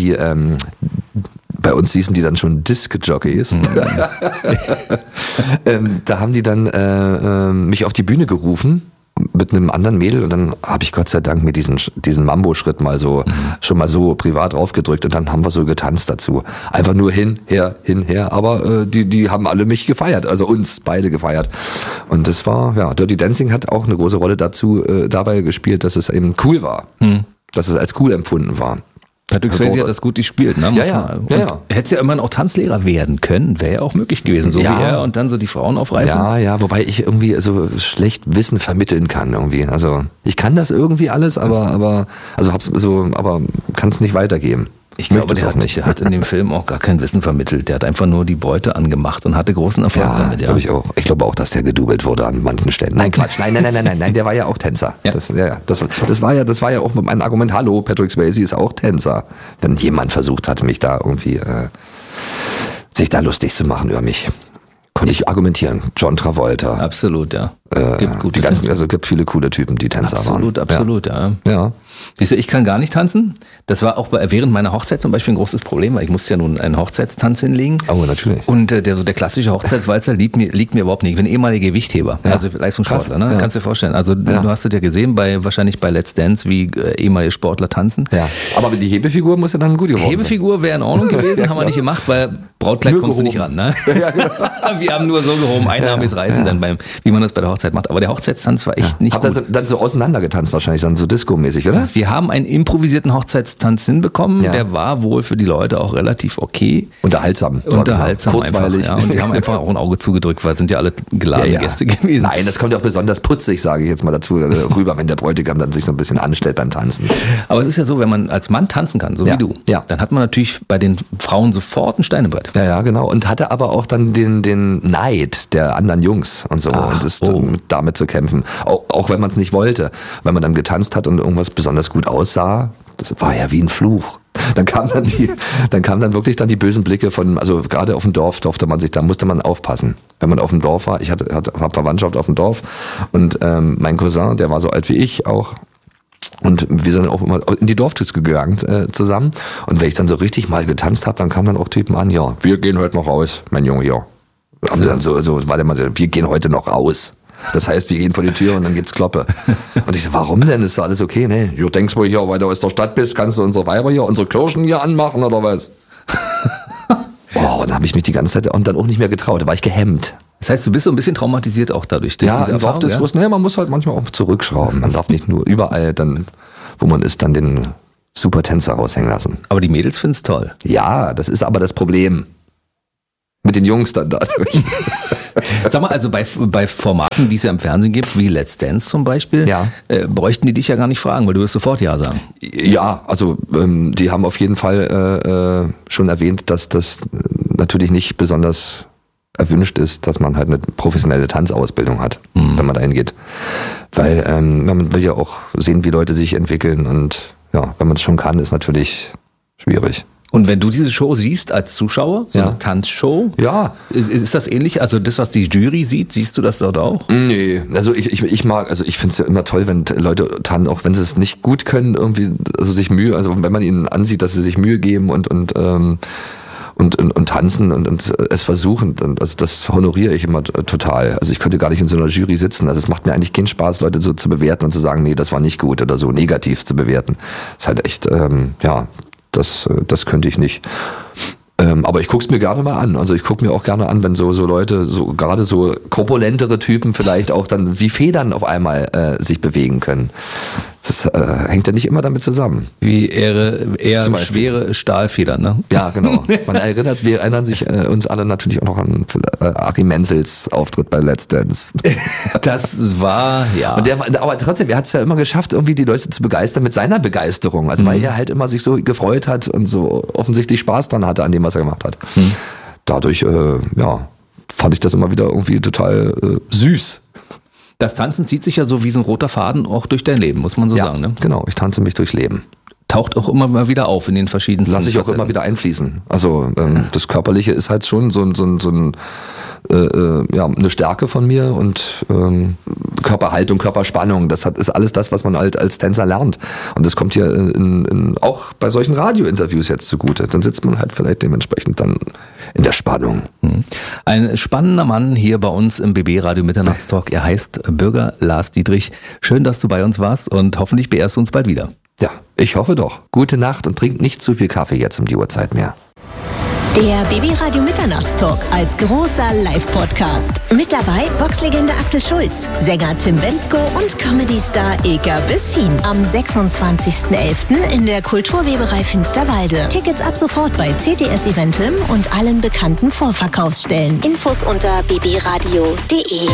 bei uns hießen die dann schon Disc-Jockeys. Da haben die dann mich auf die Bühne gerufen mit einem anderen Mädel und dann habe ich Gott sei Dank mir diesen Mambo-Schritt mal so schon mal so privat aufgedrückt und dann haben wir so getanzt dazu. Einfach nur hin, her, aber die haben alle mich gefeiert, also uns beide gefeiert. Und das war, Dirty Dancing hat auch eine große Rolle dabei gespielt, dass es eben cool war. Dass es als cool empfunden war. Patrick Swayze hat das gut gespielt, ne? Ja. Hättest ja immerhin auch Tanzlehrer werden können, wäre ja auch möglich gewesen, so wie er und dann so die Frauen aufreißen. Ja, wobei ich irgendwie so schlecht Wissen vermitteln kann irgendwie. Also ich kann das irgendwie alles, aber kann es nicht weitergeben. Ich glaube, der hat in dem Film auch gar kein Wissen vermittelt. Der hat einfach nur die Beute angemacht und hatte großen Erfolg damit. Ja, glaube ich auch. Ich glaube auch, dass der gedoubelt wurde an manchen Stellen. Nein, Quatsch. Nein, der war ja auch Tänzer. Ja. Das war ja auch mein Argument. Hallo, Patrick Swayze ist auch Tänzer. Wenn jemand versucht hat, mich da irgendwie sich da lustig zu machen über mich. Konnte ich argumentieren. John Travolta. Absolut, ja. Gibt gute gibt viele coole Typen, die Tänzer waren. Absolut, ja. Siehst du, ich kann gar nicht tanzen. Das war auch während meiner Hochzeit zum Beispiel ein großes Problem, weil ich musste ja nun einen Hochzeitstanz hinlegen. Oh, natürlich. Und der klassische Hochzeitswalzer liegt mir überhaupt nicht. Ich bin ehemaliger Gewichtheber, also Leistungssportler. Ne? Kannst du dir vorstellen. Also du hast es ja gesehen, wahrscheinlich bei Let's Dance, wie ehemalige Sportler tanzen. Ja. Aber die Hebefigur muss ja dann gut geworden sein. Hebefigur wäre in Ordnung gewesen, haben wir nicht gemacht, weil Brautkleid kommst du nicht ran, ne? Ja, genau. Wir haben nur so gehoben, ein Arm ist reißen, dann wie man das bei der Hochzeit macht. Aber der Hochzeitstanz war echt nicht gut. Habt ihr dann so auseinandergetanzt wahrscheinlich, dann so Disco-mäßig, oder? Wir haben einen improvisierten Hochzeitstanz hinbekommen. Ja. Der war wohl für die Leute auch relativ okay. Unterhaltsam. Kurzweilig. Ja, und die haben einfach auch ein Auge zugedrückt, weil es sind ja alle geladene Gäste gewesen. Nein, das kommt ja auch besonders putzig, sage ich jetzt mal dazu, rüber, wenn der Bräutigam dann sich so ein bisschen anstellt beim Tanzen. Aber es ist ja so, wenn man als Mann tanzen kann, so wie du, dann hat man natürlich bei den Frauen sofort ein Stein im Brett. Ja, genau. Und hatte aber auch dann den Neid der anderen Jungs und so und ist damit zu kämpfen. Auch wenn man es nicht wollte. Wenn man dann getanzt hat und irgendwas besonders gut aussah, das war ja wie ein Fluch. Dann kamen dann wirklich die bösen Blicke also gerade auf dem Dorf da musste man aufpassen. Wenn man auf dem Dorf war, ich habe Verwandtschaft auf dem Dorf und mein Cousin, der war so alt wie ich auch, und wir sind auch immer in die Dorftüs gegangen zusammen. Und wenn ich dann so richtig mal getanzt habe, dann kamen dann auch Typen an, ja, wir gehen heute noch raus, mein Junge, ja. Und dann warte mal, wir gehen heute noch raus. Das heißt, wir gehen vor die Tür und dann gibt's Kloppe. Und ich so, warum denn? Ist doch alles okay? Nee, du denkst wohl hier, weil du aus der Stadt bist, kannst du unsere Weiber hier, unsere Kirchen hier anmachen oder was? Und dann habe ich mich die ganze Zeit und dann auch nicht mehr getraut. Da war ich gehemmt. Das heißt, du bist so ein bisschen traumatisiert auch dadurch. Ja, im Dorfdiskurs, man muss halt manchmal auch zurückschrauben. Man darf nicht nur überall dann, wo man ist, dann den Supertänzer raushängen lassen. Aber die Mädels finden's toll. Ja, das ist aber das Problem. Mit den Jungs dann dadurch. Sag mal, also bei Formaten, die es ja im Fernsehen gibt, wie Let's Dance zum Beispiel, bräuchten die dich ja gar nicht fragen, weil du wirst sofort Ja sagen. Ja, also die haben auf jeden Fall schon erwähnt, dass das natürlich nicht besonders erwünscht ist, dass man halt eine professionelle Tanzausbildung hat, wenn man dahin geht. Weil man will ja auch sehen, wie Leute sich entwickeln und ja, wenn man es schon kann, ist natürlich schwierig. Und wenn du diese Show siehst als Zuschauer, so eine Tanzshow, ist das ähnlich? Also das, was die Jury sieht, siehst du das dort auch? Nee, also ich mag, also ich finde es ja immer toll, wenn Leute tanzen, auch wenn sie es nicht gut können, irgendwie, also sich Mühe, also wenn man ihnen ansieht, dass sie sich Mühe geben und tanzen und es versuchen, also das honoriere ich immer total. Also ich könnte gar nicht in so einer Jury sitzen. Also es macht mir eigentlich keinen Spaß, Leute so zu bewerten und zu sagen, nee, das war nicht gut oder so negativ zu bewerten. Das ist halt echt, das könnte ich nicht. Aber ich guck's mir gerne mal an. Also ich gucke mir auch gerne an, wenn so Leute, so gerade so korpulentere Typen vielleicht auch dann wie Federn auf einmal sich bewegen können. Das hängt ja nicht immer damit zusammen. Wie eher schwere Stahlfedern, ne? Ja, genau. Wir erinnern sich uns alle natürlich auch noch an Achim Menzels Auftritt bei Let's Dance. Das war, ja. Und aber trotzdem, er hat es ja immer geschafft, irgendwie die Leute zu begeistern mit seiner Begeisterung. Also weil er halt immer sich so gefreut hat und so offensichtlich Spaß dran hatte an dem, was er gemacht hat. Dadurch, fand ich das immer wieder irgendwie total süß. Das Tanzen zieht sich ja so wie so ein roter Faden auch durch dein Leben, muss man so sagen. Ne? Genau, ich tanze mich durchs Leben. Taucht auch immer mal wieder auf in den verschiedensten Lass ich auch immer wieder einfließen. Also das Körperliche ist halt schon eine Stärke von mir und Körperhaltung, Körperspannung, ist alles das, was man halt als Tänzer lernt. Und das kommt hier auch bei solchen Radiointerviews jetzt zugute. Dann sitzt man halt vielleicht dementsprechend dann in der Spannung. Ein spannender Mann hier bei uns im BB Radio Mitternachtstalk. Er heißt Bürger Lars Dietrich. Schön, dass du bei uns warst und hoffentlich beehrst du uns bald wieder. Ja, ich hoffe doch. Gute Nacht und trink nicht zu viel Kaffee jetzt um die Uhrzeit mehr. Der BB Radio Mitternachtstalk als großer Live-Podcast. Mit dabei Boxlegende Axel Schulz, Sänger Tim Bendzko und Comedy-Star Ilka Bessin. Am 26.11. in der Kulturweberei Finsterwalde. Tickets ab sofort bei CTS Eventim und allen bekannten Vorverkaufsstellen. Infos unter bbradio.de.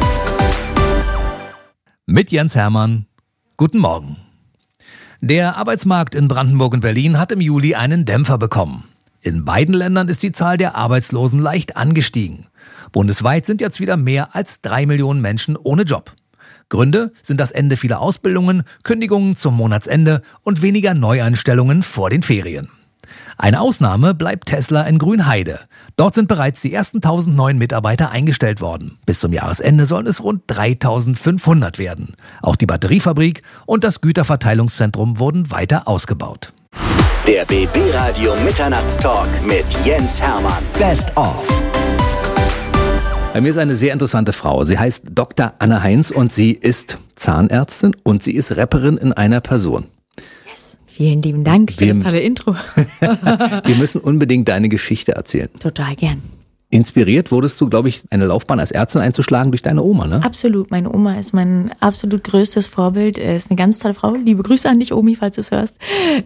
Mit Jens Hermann. Guten Morgen. Der Arbeitsmarkt in Brandenburg und Berlin hat im Juli einen Dämpfer bekommen. In beiden Ländern ist die Zahl der Arbeitslosen leicht angestiegen. Bundesweit sind jetzt wieder mehr als 3 Millionen Menschen ohne Job. Gründe sind das Ende vieler Ausbildungen, Kündigungen zum Monatsende und weniger Neueinstellungen vor den Ferien. Eine Ausnahme bleibt Tesla in Grünheide. Dort sind bereits die ersten 1000 neuen Mitarbeiter eingestellt worden. Bis zum Jahresende sollen es rund 3500 werden. Auch die Batteriefabrik und das Güterverteilungszentrum wurden weiter ausgebaut. Der BB Radio Mitternachtstalk mit Jens Hermann. Best of. Bei mir ist eine sehr interessante Frau. Sie heißt Dr. Anne Heinz und sie ist Zahnärztin und sie ist Rapperin in einer Person. Vielen lieben Dank für das tolle Intro. Wir müssen unbedingt deine Geschichte erzählen. Total gern. Inspiriert wurdest du, glaube ich, eine Laufbahn als Ärztin einzuschlagen durch deine Oma, ne? Absolut. Meine Oma ist mein absolut größtes Vorbild. Ist eine ganz tolle Frau. Liebe Grüße an dich, Omi, falls du es hörst.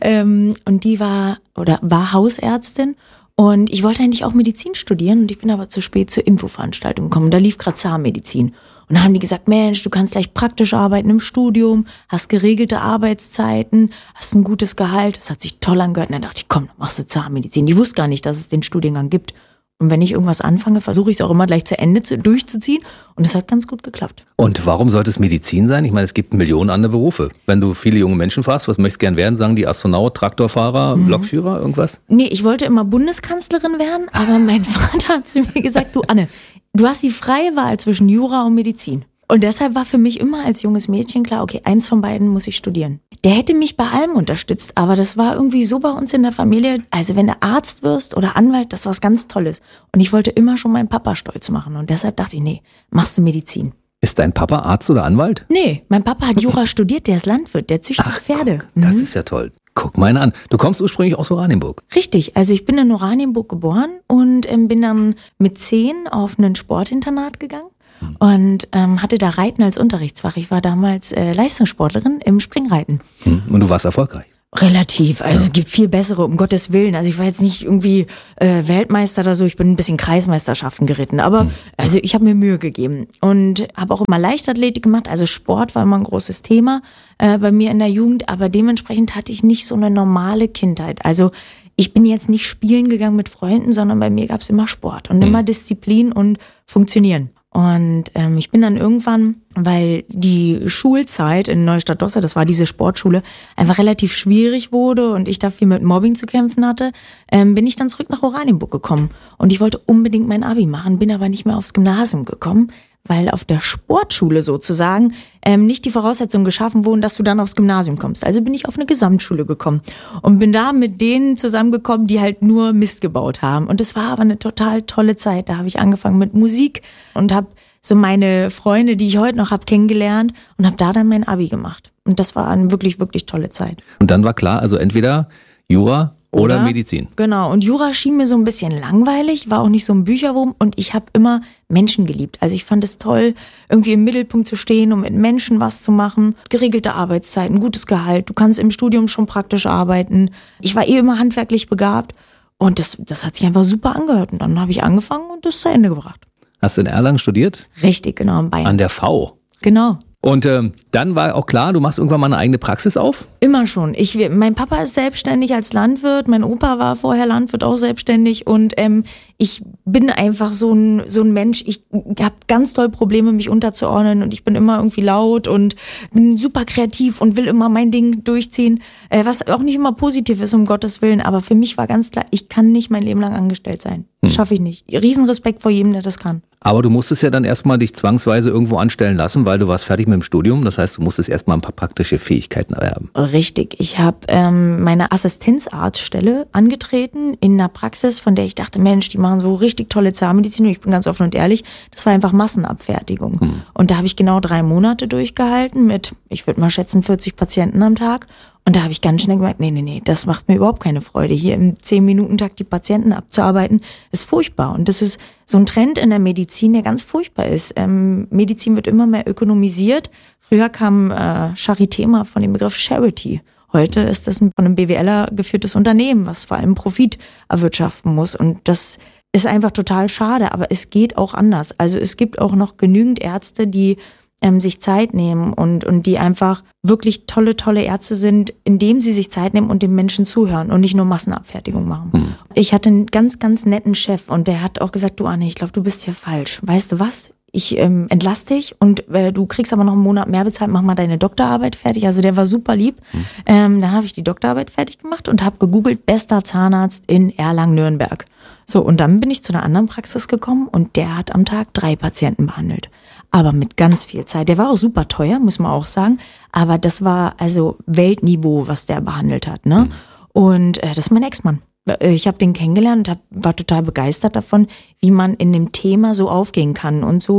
Und die war Hausärztin. Und ich wollte eigentlich auch Medizin studieren. Und ich bin aber zu spät zur Infoveranstaltung gekommen. Da lief gerade Zahnmedizin. Und da haben die gesagt, Mensch, du kannst gleich praktisch arbeiten im Studium, hast geregelte Arbeitszeiten, hast ein gutes Gehalt. Das hat sich toll angehört. Und dann dachte ich, komm, machst du Zahnmedizin. Die wusste gar nicht, dass es den Studiengang gibt. Und wenn ich irgendwas anfange, versuche ich es auch immer gleich zu Ende durchzuziehen. Und es hat ganz gut geklappt. Und warum sollte es Medizin sein? Ich meine, es gibt Millionen andere Berufe. Wenn du viele junge Menschen fragst, was möchtest du gern werden, sagen die Astronaut, Traktorfahrer, Lokführer, irgendwas? Nee, ich wollte immer Bundeskanzlerin werden, aber mein Vater hat zu mir gesagt, du Anne, du hast die freie Wahl zwischen Jura und Medizin. Und deshalb war für mich immer als junges Mädchen klar, okay, eins von beiden muss ich studieren. Der hätte mich bei allem unterstützt, aber das war irgendwie so bei uns in der Familie. Also wenn du Arzt wirst oder Anwalt, das war was ganz Tolles. Und ich wollte immer schon meinen Papa stolz machen. Und deshalb dachte ich, nee, machst du Medizin. Ist dein Papa Arzt oder Anwalt? Nee, mein Papa hat Jura studiert, der ist Landwirt, der züchtet Pferde. Guck, das ist ja toll. Guck mal an. Du kommst ursprünglich aus Oranienburg. Richtig, also ich bin in Oranienburg geboren und bin dann mit 10 auf ein Sportinternat gegangen. Und hatte da Reiten als Unterrichtsfach. Ich war damals Leistungssportlerin im Springreiten. Und du warst erfolgreich? Relativ, also es gibt viel bessere, um Gottes Willen. Also ich war jetzt nicht irgendwie Weltmeister oder so, ich bin ein bisschen Kreismeisterschaften geritten. Aber also ich habe mir Mühe gegeben und habe auch immer Leichtathletik gemacht. Also Sport war immer ein großes Thema bei mir in der Jugend. Aber dementsprechend hatte ich nicht so eine normale Kindheit. Also ich bin jetzt nicht spielen gegangen mit Freunden, sondern bei mir gab es immer Sport und immer Disziplin und Funktionieren. Und ich bin dann irgendwann, weil die Schulzeit in Neustadt-Dosse, das war diese Sportschule, einfach relativ schwierig wurde und ich da viel mit Mobbing zu kämpfen hatte, bin ich dann zurück nach Oranienburg gekommen. Und ich wollte unbedingt mein Abi machen, bin aber nicht mehr aufs Gymnasium gekommen, weil auf der Sportschule sozusagen nicht die Voraussetzungen geschaffen wurden, dass du dann aufs Gymnasium kommst. Also bin ich auf eine Gesamtschule gekommen und bin da mit denen zusammengekommen, die halt nur Mist gebaut haben. Und es war aber eine total tolle Zeit. Da habe ich angefangen mit Musik und habe so meine Freunde, die ich heute noch habe, kennengelernt und habe da dann mein Abi gemacht. Und das war eine wirklich, wirklich tolle Zeit. Und dann war klar, also entweder Jura oder Medizin. Genau. Und Jura schien mir so ein bisschen langweilig, war auch nicht so ein Bücherwurm und ich habe immer Menschen geliebt. Also ich fand es toll, irgendwie im Mittelpunkt zu stehen und mit Menschen was zu machen. Geregelte Arbeitszeiten, gutes Gehalt. Du kannst im Studium schon praktisch arbeiten. Ich war immer handwerklich begabt und das hat sich einfach super angehört. Und dann habe ich angefangen und das zu Ende gebracht. Hast du in Erlangen studiert? Richtig, genau, in Bayern. An der V. Genau. Und dann war auch klar, du machst irgendwann mal eine eigene Praxis auf? Immer schon. Mein Papa ist selbstständig als Landwirt, mein Opa war vorher Landwirt, auch selbstständig und ich bin einfach so ein Mensch, ich habe ganz doll Probleme, mich unterzuordnen und ich bin immer irgendwie laut und bin super kreativ und will immer mein Ding durchziehen, was auch nicht immer positiv ist, um Gottes Willen, aber für mich war ganz klar, ich kann nicht mein Leben lang angestellt sein. Das schaffe ich nicht. Riesenrespekt vor jedem, der das kann. Aber du musstest ja dann erstmal dich zwangsweise irgendwo anstellen lassen, weil du warst fertig mit dem Studium. Das heißt, du musstest erstmal ein paar praktische Fähigkeiten erwerben. Richtig. Ich habe meine Assistenzarztstelle angetreten in einer Praxis, von der ich dachte, Mensch, die machen so richtig tolle Zahnmedizin. Und ich bin ganz offen und ehrlich, das war einfach Massenabfertigung. Und da habe ich genau 3 Monate durchgehalten mit, ich würde mal schätzen, 40 Patienten am Tag. Und da habe ich ganz schnell gemerkt, nee, das macht mir überhaupt keine Freude. Hier im 10-Minuten-Takt die Patienten abzuarbeiten, ist furchtbar. Und das ist so ein Trend in der Medizin, der ganz furchtbar ist. Medizin wird immer mehr ökonomisiert. Früher kam Charité mal von dem Begriff Charity. Heute ist das von einem BWLer geführtes Unternehmen, was vor allem Profit erwirtschaften muss. Und das ist einfach total schade, aber es geht auch anders. Also es gibt auch noch genügend Ärzte, die sich Zeit nehmen und die einfach wirklich tolle Ärzte sind, indem sie sich Zeit nehmen und den Menschen zuhören und nicht nur Massenabfertigung machen. Ich hatte einen ganz, ganz netten Chef und der hat auch gesagt, du Anne, ich glaube, du bist hier falsch. Weißt du was? Ich entlass dich und du kriegst aber noch einen Monat mehr bezahlt, mach mal deine Doktorarbeit fertig. Also der war super lieb. Dann habe ich die Doktorarbeit fertig gemacht und habe gegoogelt, bester Zahnarzt in Erlangen-Nürnberg. So, und dann bin ich zu einer anderen Praxis gekommen und der hat am Tag 3 Patienten behandelt. Aber mit ganz viel Zeit. Der war auch super teuer, muss man auch sagen. Aber das war also Weltniveau, was der behandelt hat, ne? Und das ist mein Ex-Mann. Ich habe den kennengelernt und war total begeistert davon, wie man in dem Thema so aufgehen kann und so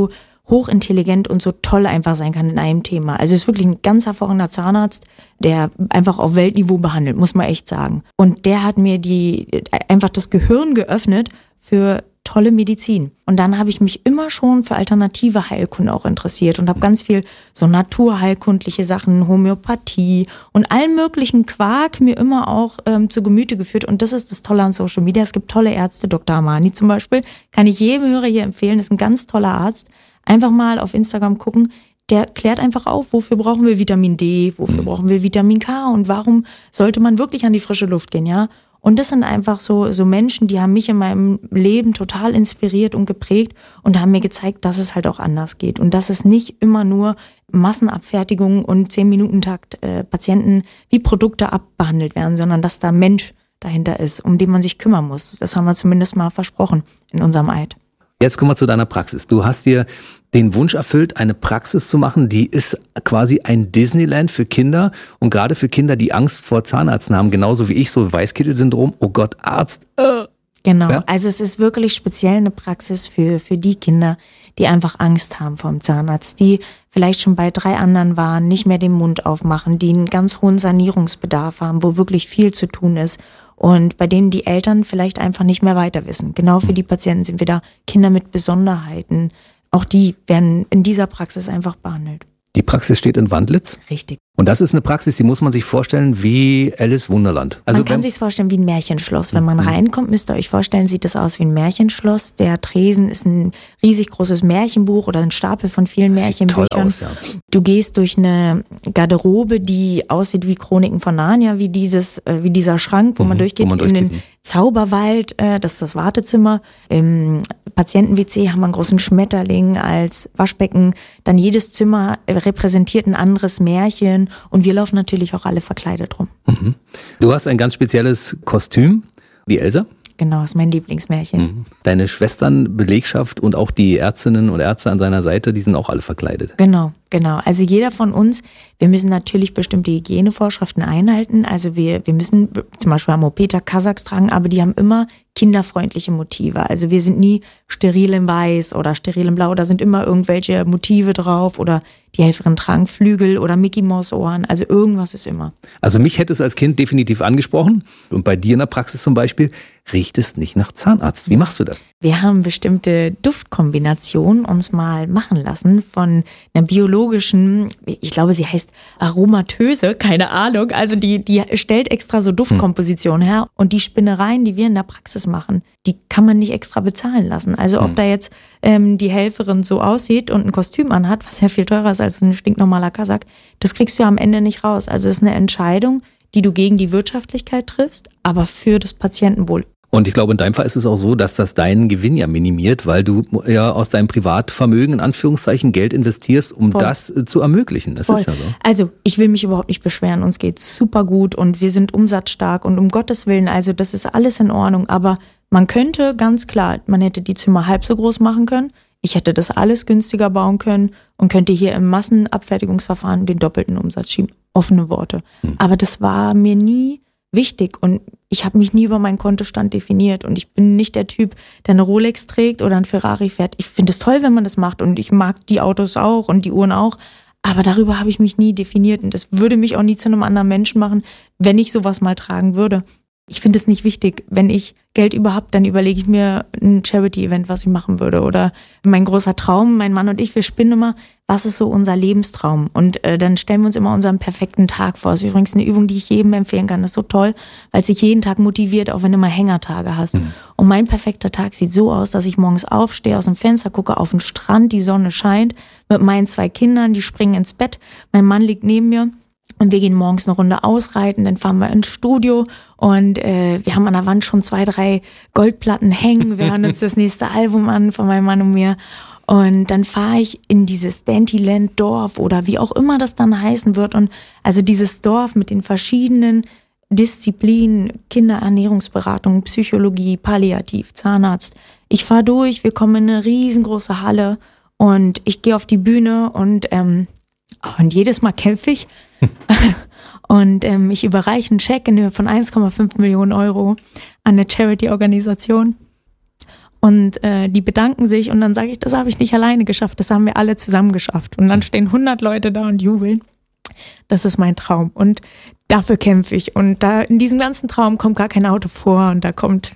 hochintelligent und so toll einfach sein kann in einem Thema. Also ist wirklich ein ganz hervorragender Zahnarzt, der einfach auf Weltniveau behandelt, muss man echt sagen. Und der hat mir einfach das Gehirn geöffnet für tolle Medizin. Und dann habe ich mich immer schon für alternative Heilkunde auch interessiert und habe ganz viel so naturheilkundliche Sachen, Homöopathie und allen möglichen Quark mir immer auch zu Gemüte geführt. Und das ist das Tolle an Social Media. Es gibt tolle Ärzte, Dr. Amani zum Beispiel, kann ich jedem Hörer hier empfehlen, ist ein ganz toller Arzt. Einfach mal auf Instagram gucken. Der klärt einfach auf, wofür brauchen wir Vitamin D, wofür brauchen wir Vitamin K und warum sollte man wirklich an die frische Luft gehen, ja? Und das sind einfach so Menschen, die haben mich in meinem Leben total inspiriert und geprägt und haben mir gezeigt, dass es halt auch anders geht und dass es nicht immer nur Massenabfertigung und 10-Minuten-Takt Patienten wie Produkte abbehandelt werden, sondern dass da Mensch dahinter ist, um den man sich kümmern muss. Das haben wir zumindest mal versprochen in unserem Eid. Jetzt kommen wir zu deiner Praxis. Du hast dir den Wunsch erfüllt, eine Praxis zu machen, die ist quasi ein Disneyland für Kinder und gerade für Kinder, die Angst vor Zahnärzten haben, genauso wie ich, so Weißkittel-Syndrom, oh Gott, Arzt. Genau, Ja? also es ist wirklich speziell eine Praxis für die Kinder, die einfach Angst haben vor dem Zahnarzt, die vielleicht schon bei 3 anderen waren, nicht mehr den Mund aufmachen, die einen ganz hohen Sanierungsbedarf haben, wo wirklich viel zu tun ist. Und bei denen die Eltern vielleicht einfach nicht mehr weiter wissen. Genau für die Patienten sind wir da. Kinder mit Besonderheiten. Auch die werden in dieser Praxis einfach behandelt. Die Praxis steht in Wandlitz. Richtig. Und das ist eine Praxis, die muss man sich vorstellen wie Alice Wunderland. Man kann sich vorstellen wie ein Märchenschloss. Wenn man reinkommt, müsst ihr euch vorstellen, sieht das aus wie ein Märchenschloss. Der Tresen ist ein riesig großes Märchenbuch oder ein Stapel von vielen Märchenbüchern. Sieht toll aus, ja. Du gehst durch eine Garderobe, die aussieht wie Chroniken von Narnia, wie dieser Schrank, wo man durchgeht, in den Zauberwald, das ist das Wartezimmer. Im Patienten-WC haben wir einen großen Schmetterling als Waschbecken. Dann jedes Zimmer repräsentiert ein anderes Märchen. Und wir laufen natürlich auch alle verkleidet rum. Mhm. Du hast ein ganz spezielles Kostüm, wie Elsa. Genau, ist mein Lieblingsmärchen. Mhm. Deine Schwestern, Belegschaft und auch die Ärztinnen und Ärzte an seiner Seite, die sind auch alle verkleidet. Genau. Also jeder von uns, wir müssen natürlich bestimmte Hygienevorschriften einhalten. Also wir müssen zum Beispiel Amopeta Kasachs tragen, aber die haben immer kinderfreundliche Motive. Also wir sind nie steril in Weiß oder steril in Blau, da sind immer irgendwelche Motive drauf oder die Helferin tragen Flügel oder Mickey Maus Ohren. Also irgendwas ist immer. Also mich hätte es als Kind definitiv angesprochen. Und bei dir in der Praxis zum Beispiel riecht es nicht nach Zahnarzt. Wie machst du das? Wir haben bestimmte Duftkombinationen uns mal machen lassen von einer biologischen, ich glaube, sie heißt Aromatöse, keine Ahnung. Also die stellt extra so Duftkompositionen her. Und die Spinnereien, die wir in der Praxis machen, die kann man nicht extra bezahlen lassen. Also ob da jetzt die Helferin so aussieht und ein Kostüm anhat, was ja viel teurer ist als ein stinknormaler Kasach, das kriegst du ja am Ende nicht raus. Also es ist eine Entscheidung, die du gegen die Wirtschaftlichkeit triffst, aber für das Patientenwohl. Und ich glaube, in deinem Fall ist es auch so, dass das deinen Gewinn ja minimiert, weil du ja aus deinem Privatvermögen in Anführungszeichen Geld investierst, um das zu ermöglichen. Das ist ja so. Also ich will mich überhaupt nicht beschweren, uns geht's super gut und wir sind umsatzstark und um Gottes Willen, also das ist alles in Ordnung, aber man könnte ganz klar, man hätte die Zimmer halb so groß machen können, ich hätte das alles günstiger bauen können und könnte hier im Massenabfertigungsverfahren den doppelten Umsatz schieben. Offene Worte. Aber das war mir nie wichtig und ich habe mich nie über meinen Kontostand definiert und ich bin nicht der Typ, der eine Rolex trägt oder ein Ferrari fährt. Ich finde es toll, wenn man das macht und ich mag die Autos auch und die Uhren auch, aber darüber habe ich mich nie definiert und das würde mich auch nie zu einem anderen Menschen machen, wenn ich sowas mal tragen würde. Ich finde es nicht wichtig. Wenn ich Geld überhaupt, dann überlege ich mir ein Charity-Event, was ich machen würde. Oder mein großer Traum, mein Mann und ich, wir spinnen immer, was ist so unser Lebenstraum? Und dann stellen wir uns immer unseren perfekten Tag vor. Das ist übrigens eine Übung, die ich jedem empfehlen kann. Das ist so toll, weil es sich jeden Tag motiviert, auch wenn du mal Hängertage hast. Und mein perfekter Tag sieht so aus, dass ich morgens aufstehe, aus dem Fenster gucke auf den Strand, die Sonne scheint, mit meinen 2 Kindern, die springen ins Bett. Mein Mann liegt neben mir. Und wir gehen morgens eine Runde ausreiten, dann fahren wir ins Studio und wir haben an der Wand schon 2, 3 Goldplatten hängen. Wir hören uns das nächste Album an von meinem Mann und mir. Und dann fahre ich in dieses Dandyland Dorf oder wie auch immer das dann heißen wird. Und also dieses Dorf mit den verschiedenen Disziplinen, Kinderernährungsberatung, Psychologie, Palliativ, Zahnarzt. Ich fahre durch, wir kommen in eine riesengroße Halle und ich gehe auf die Bühne und jedes Mal kämpfe ich. Und ich überreiche einen Scheck in Höhe von 1,5 Millionen Euro an eine Charity-Organisation. Und die bedanken sich und dann sage ich, das habe ich nicht alleine geschafft, das haben wir alle zusammen geschafft. Und dann stehen 100 Leute da und jubeln. Das ist mein Traum und dafür kämpfe ich. Und da in diesem ganzen Traum kommt gar kein Auto vor und da kommt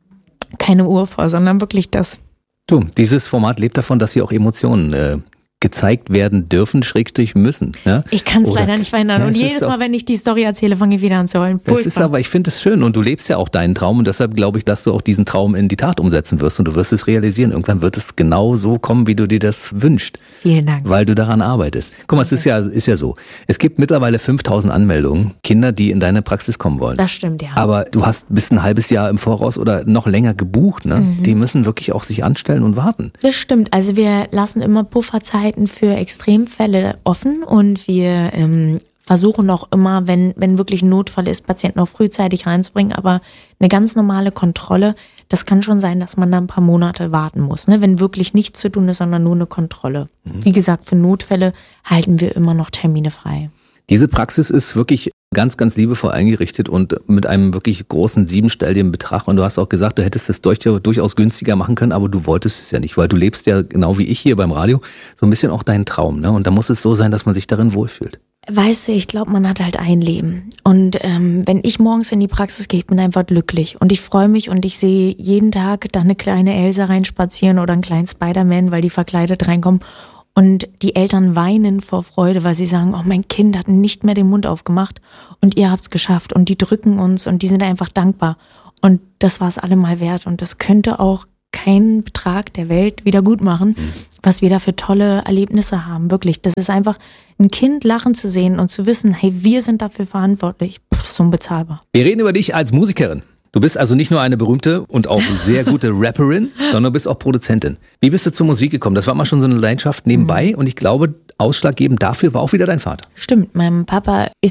keine Uhr vor, sondern wirklich das. Du, dieses Format lebt davon, dass hier auch Emotionen gezeigt werden dürfen, / müssen. Ja? Ich kann es leider nicht verhindern. Ja, und jedes Mal, wenn ich die Story erzähle, fange ich wieder an zu heulen. Das ist aber, ich finde es schön und du lebst ja auch deinen Traum und deshalb glaube ich, dass du auch diesen Traum in die Tat umsetzen wirst und du wirst es realisieren. Irgendwann wird es genau so kommen, wie du dir das wünschst. Vielen Dank. Weil du daran arbeitest. Guck mal, es ist ja so. Es gibt mittlerweile 5000 Anmeldungen, Kinder, die in deine Praxis kommen wollen. Das stimmt, ja. Aber du hast bis ein halbes Jahr im Voraus oder noch länger gebucht, ne? Die müssen wirklich auch sich anstellen und warten. Das stimmt. Also wir lassen immer Pufferzeiten für Extremfälle offen und wir versuchen auch immer, wenn wirklich ein Notfall ist, Patienten auch frühzeitig reinzubringen, aber eine ganz normale Kontrolle, das kann schon sein, dass man da ein paar Monate warten muss, ne? Wenn wirklich nichts zu tun ist, sondern nur eine Kontrolle. Wie gesagt, für Notfälle halten wir immer noch Termine frei. Diese Praxis ist wirklich ganz, ganz liebevoll eingerichtet und mit einem wirklich großen 7-stelligen Betrag. Und du hast auch gesagt, du hättest es durchaus günstiger machen können, aber du wolltest es ja nicht, weil du lebst ja genau wie ich hier beim Radio so ein bisschen auch deinen Traum. Ne? Und da muss es so sein, dass man sich darin wohlfühlt. Weißt du, ich glaube, man hat halt ein Leben. Und wenn ich morgens in die Praxis gehe, ich bin einfach glücklich. Und ich freue mich und ich sehe jeden Tag da eine kleine Elsa reinspazieren oder einen kleinen Spider-Man, weil die verkleidet reinkommen. Und die Eltern weinen vor Freude, weil sie sagen, oh, mein Kind hat nicht mehr den Mund aufgemacht und ihr habt's geschafft. Und die drücken uns und die sind einfach dankbar. Und das war es allemal wert. Und das könnte auch kein Betrag der Welt wieder gut machen, was wir da für tolle Erlebnisse haben. Wirklich, das ist einfach, ein Kind lachen zu sehen und zu wissen, hey, wir sind dafür verantwortlich. So unbezahlbar. Wir reden über dich als Musikerin. Du bist also nicht nur eine berühmte und auch sehr gute Rapperin, sondern bist auch Produzentin. Wie bist du zur Musik gekommen? Das war mal schon so eine Leidenschaft nebenbei und ich glaube, ausschlaggebend dafür war auch wieder dein Vater. Stimmt, mein Papa ist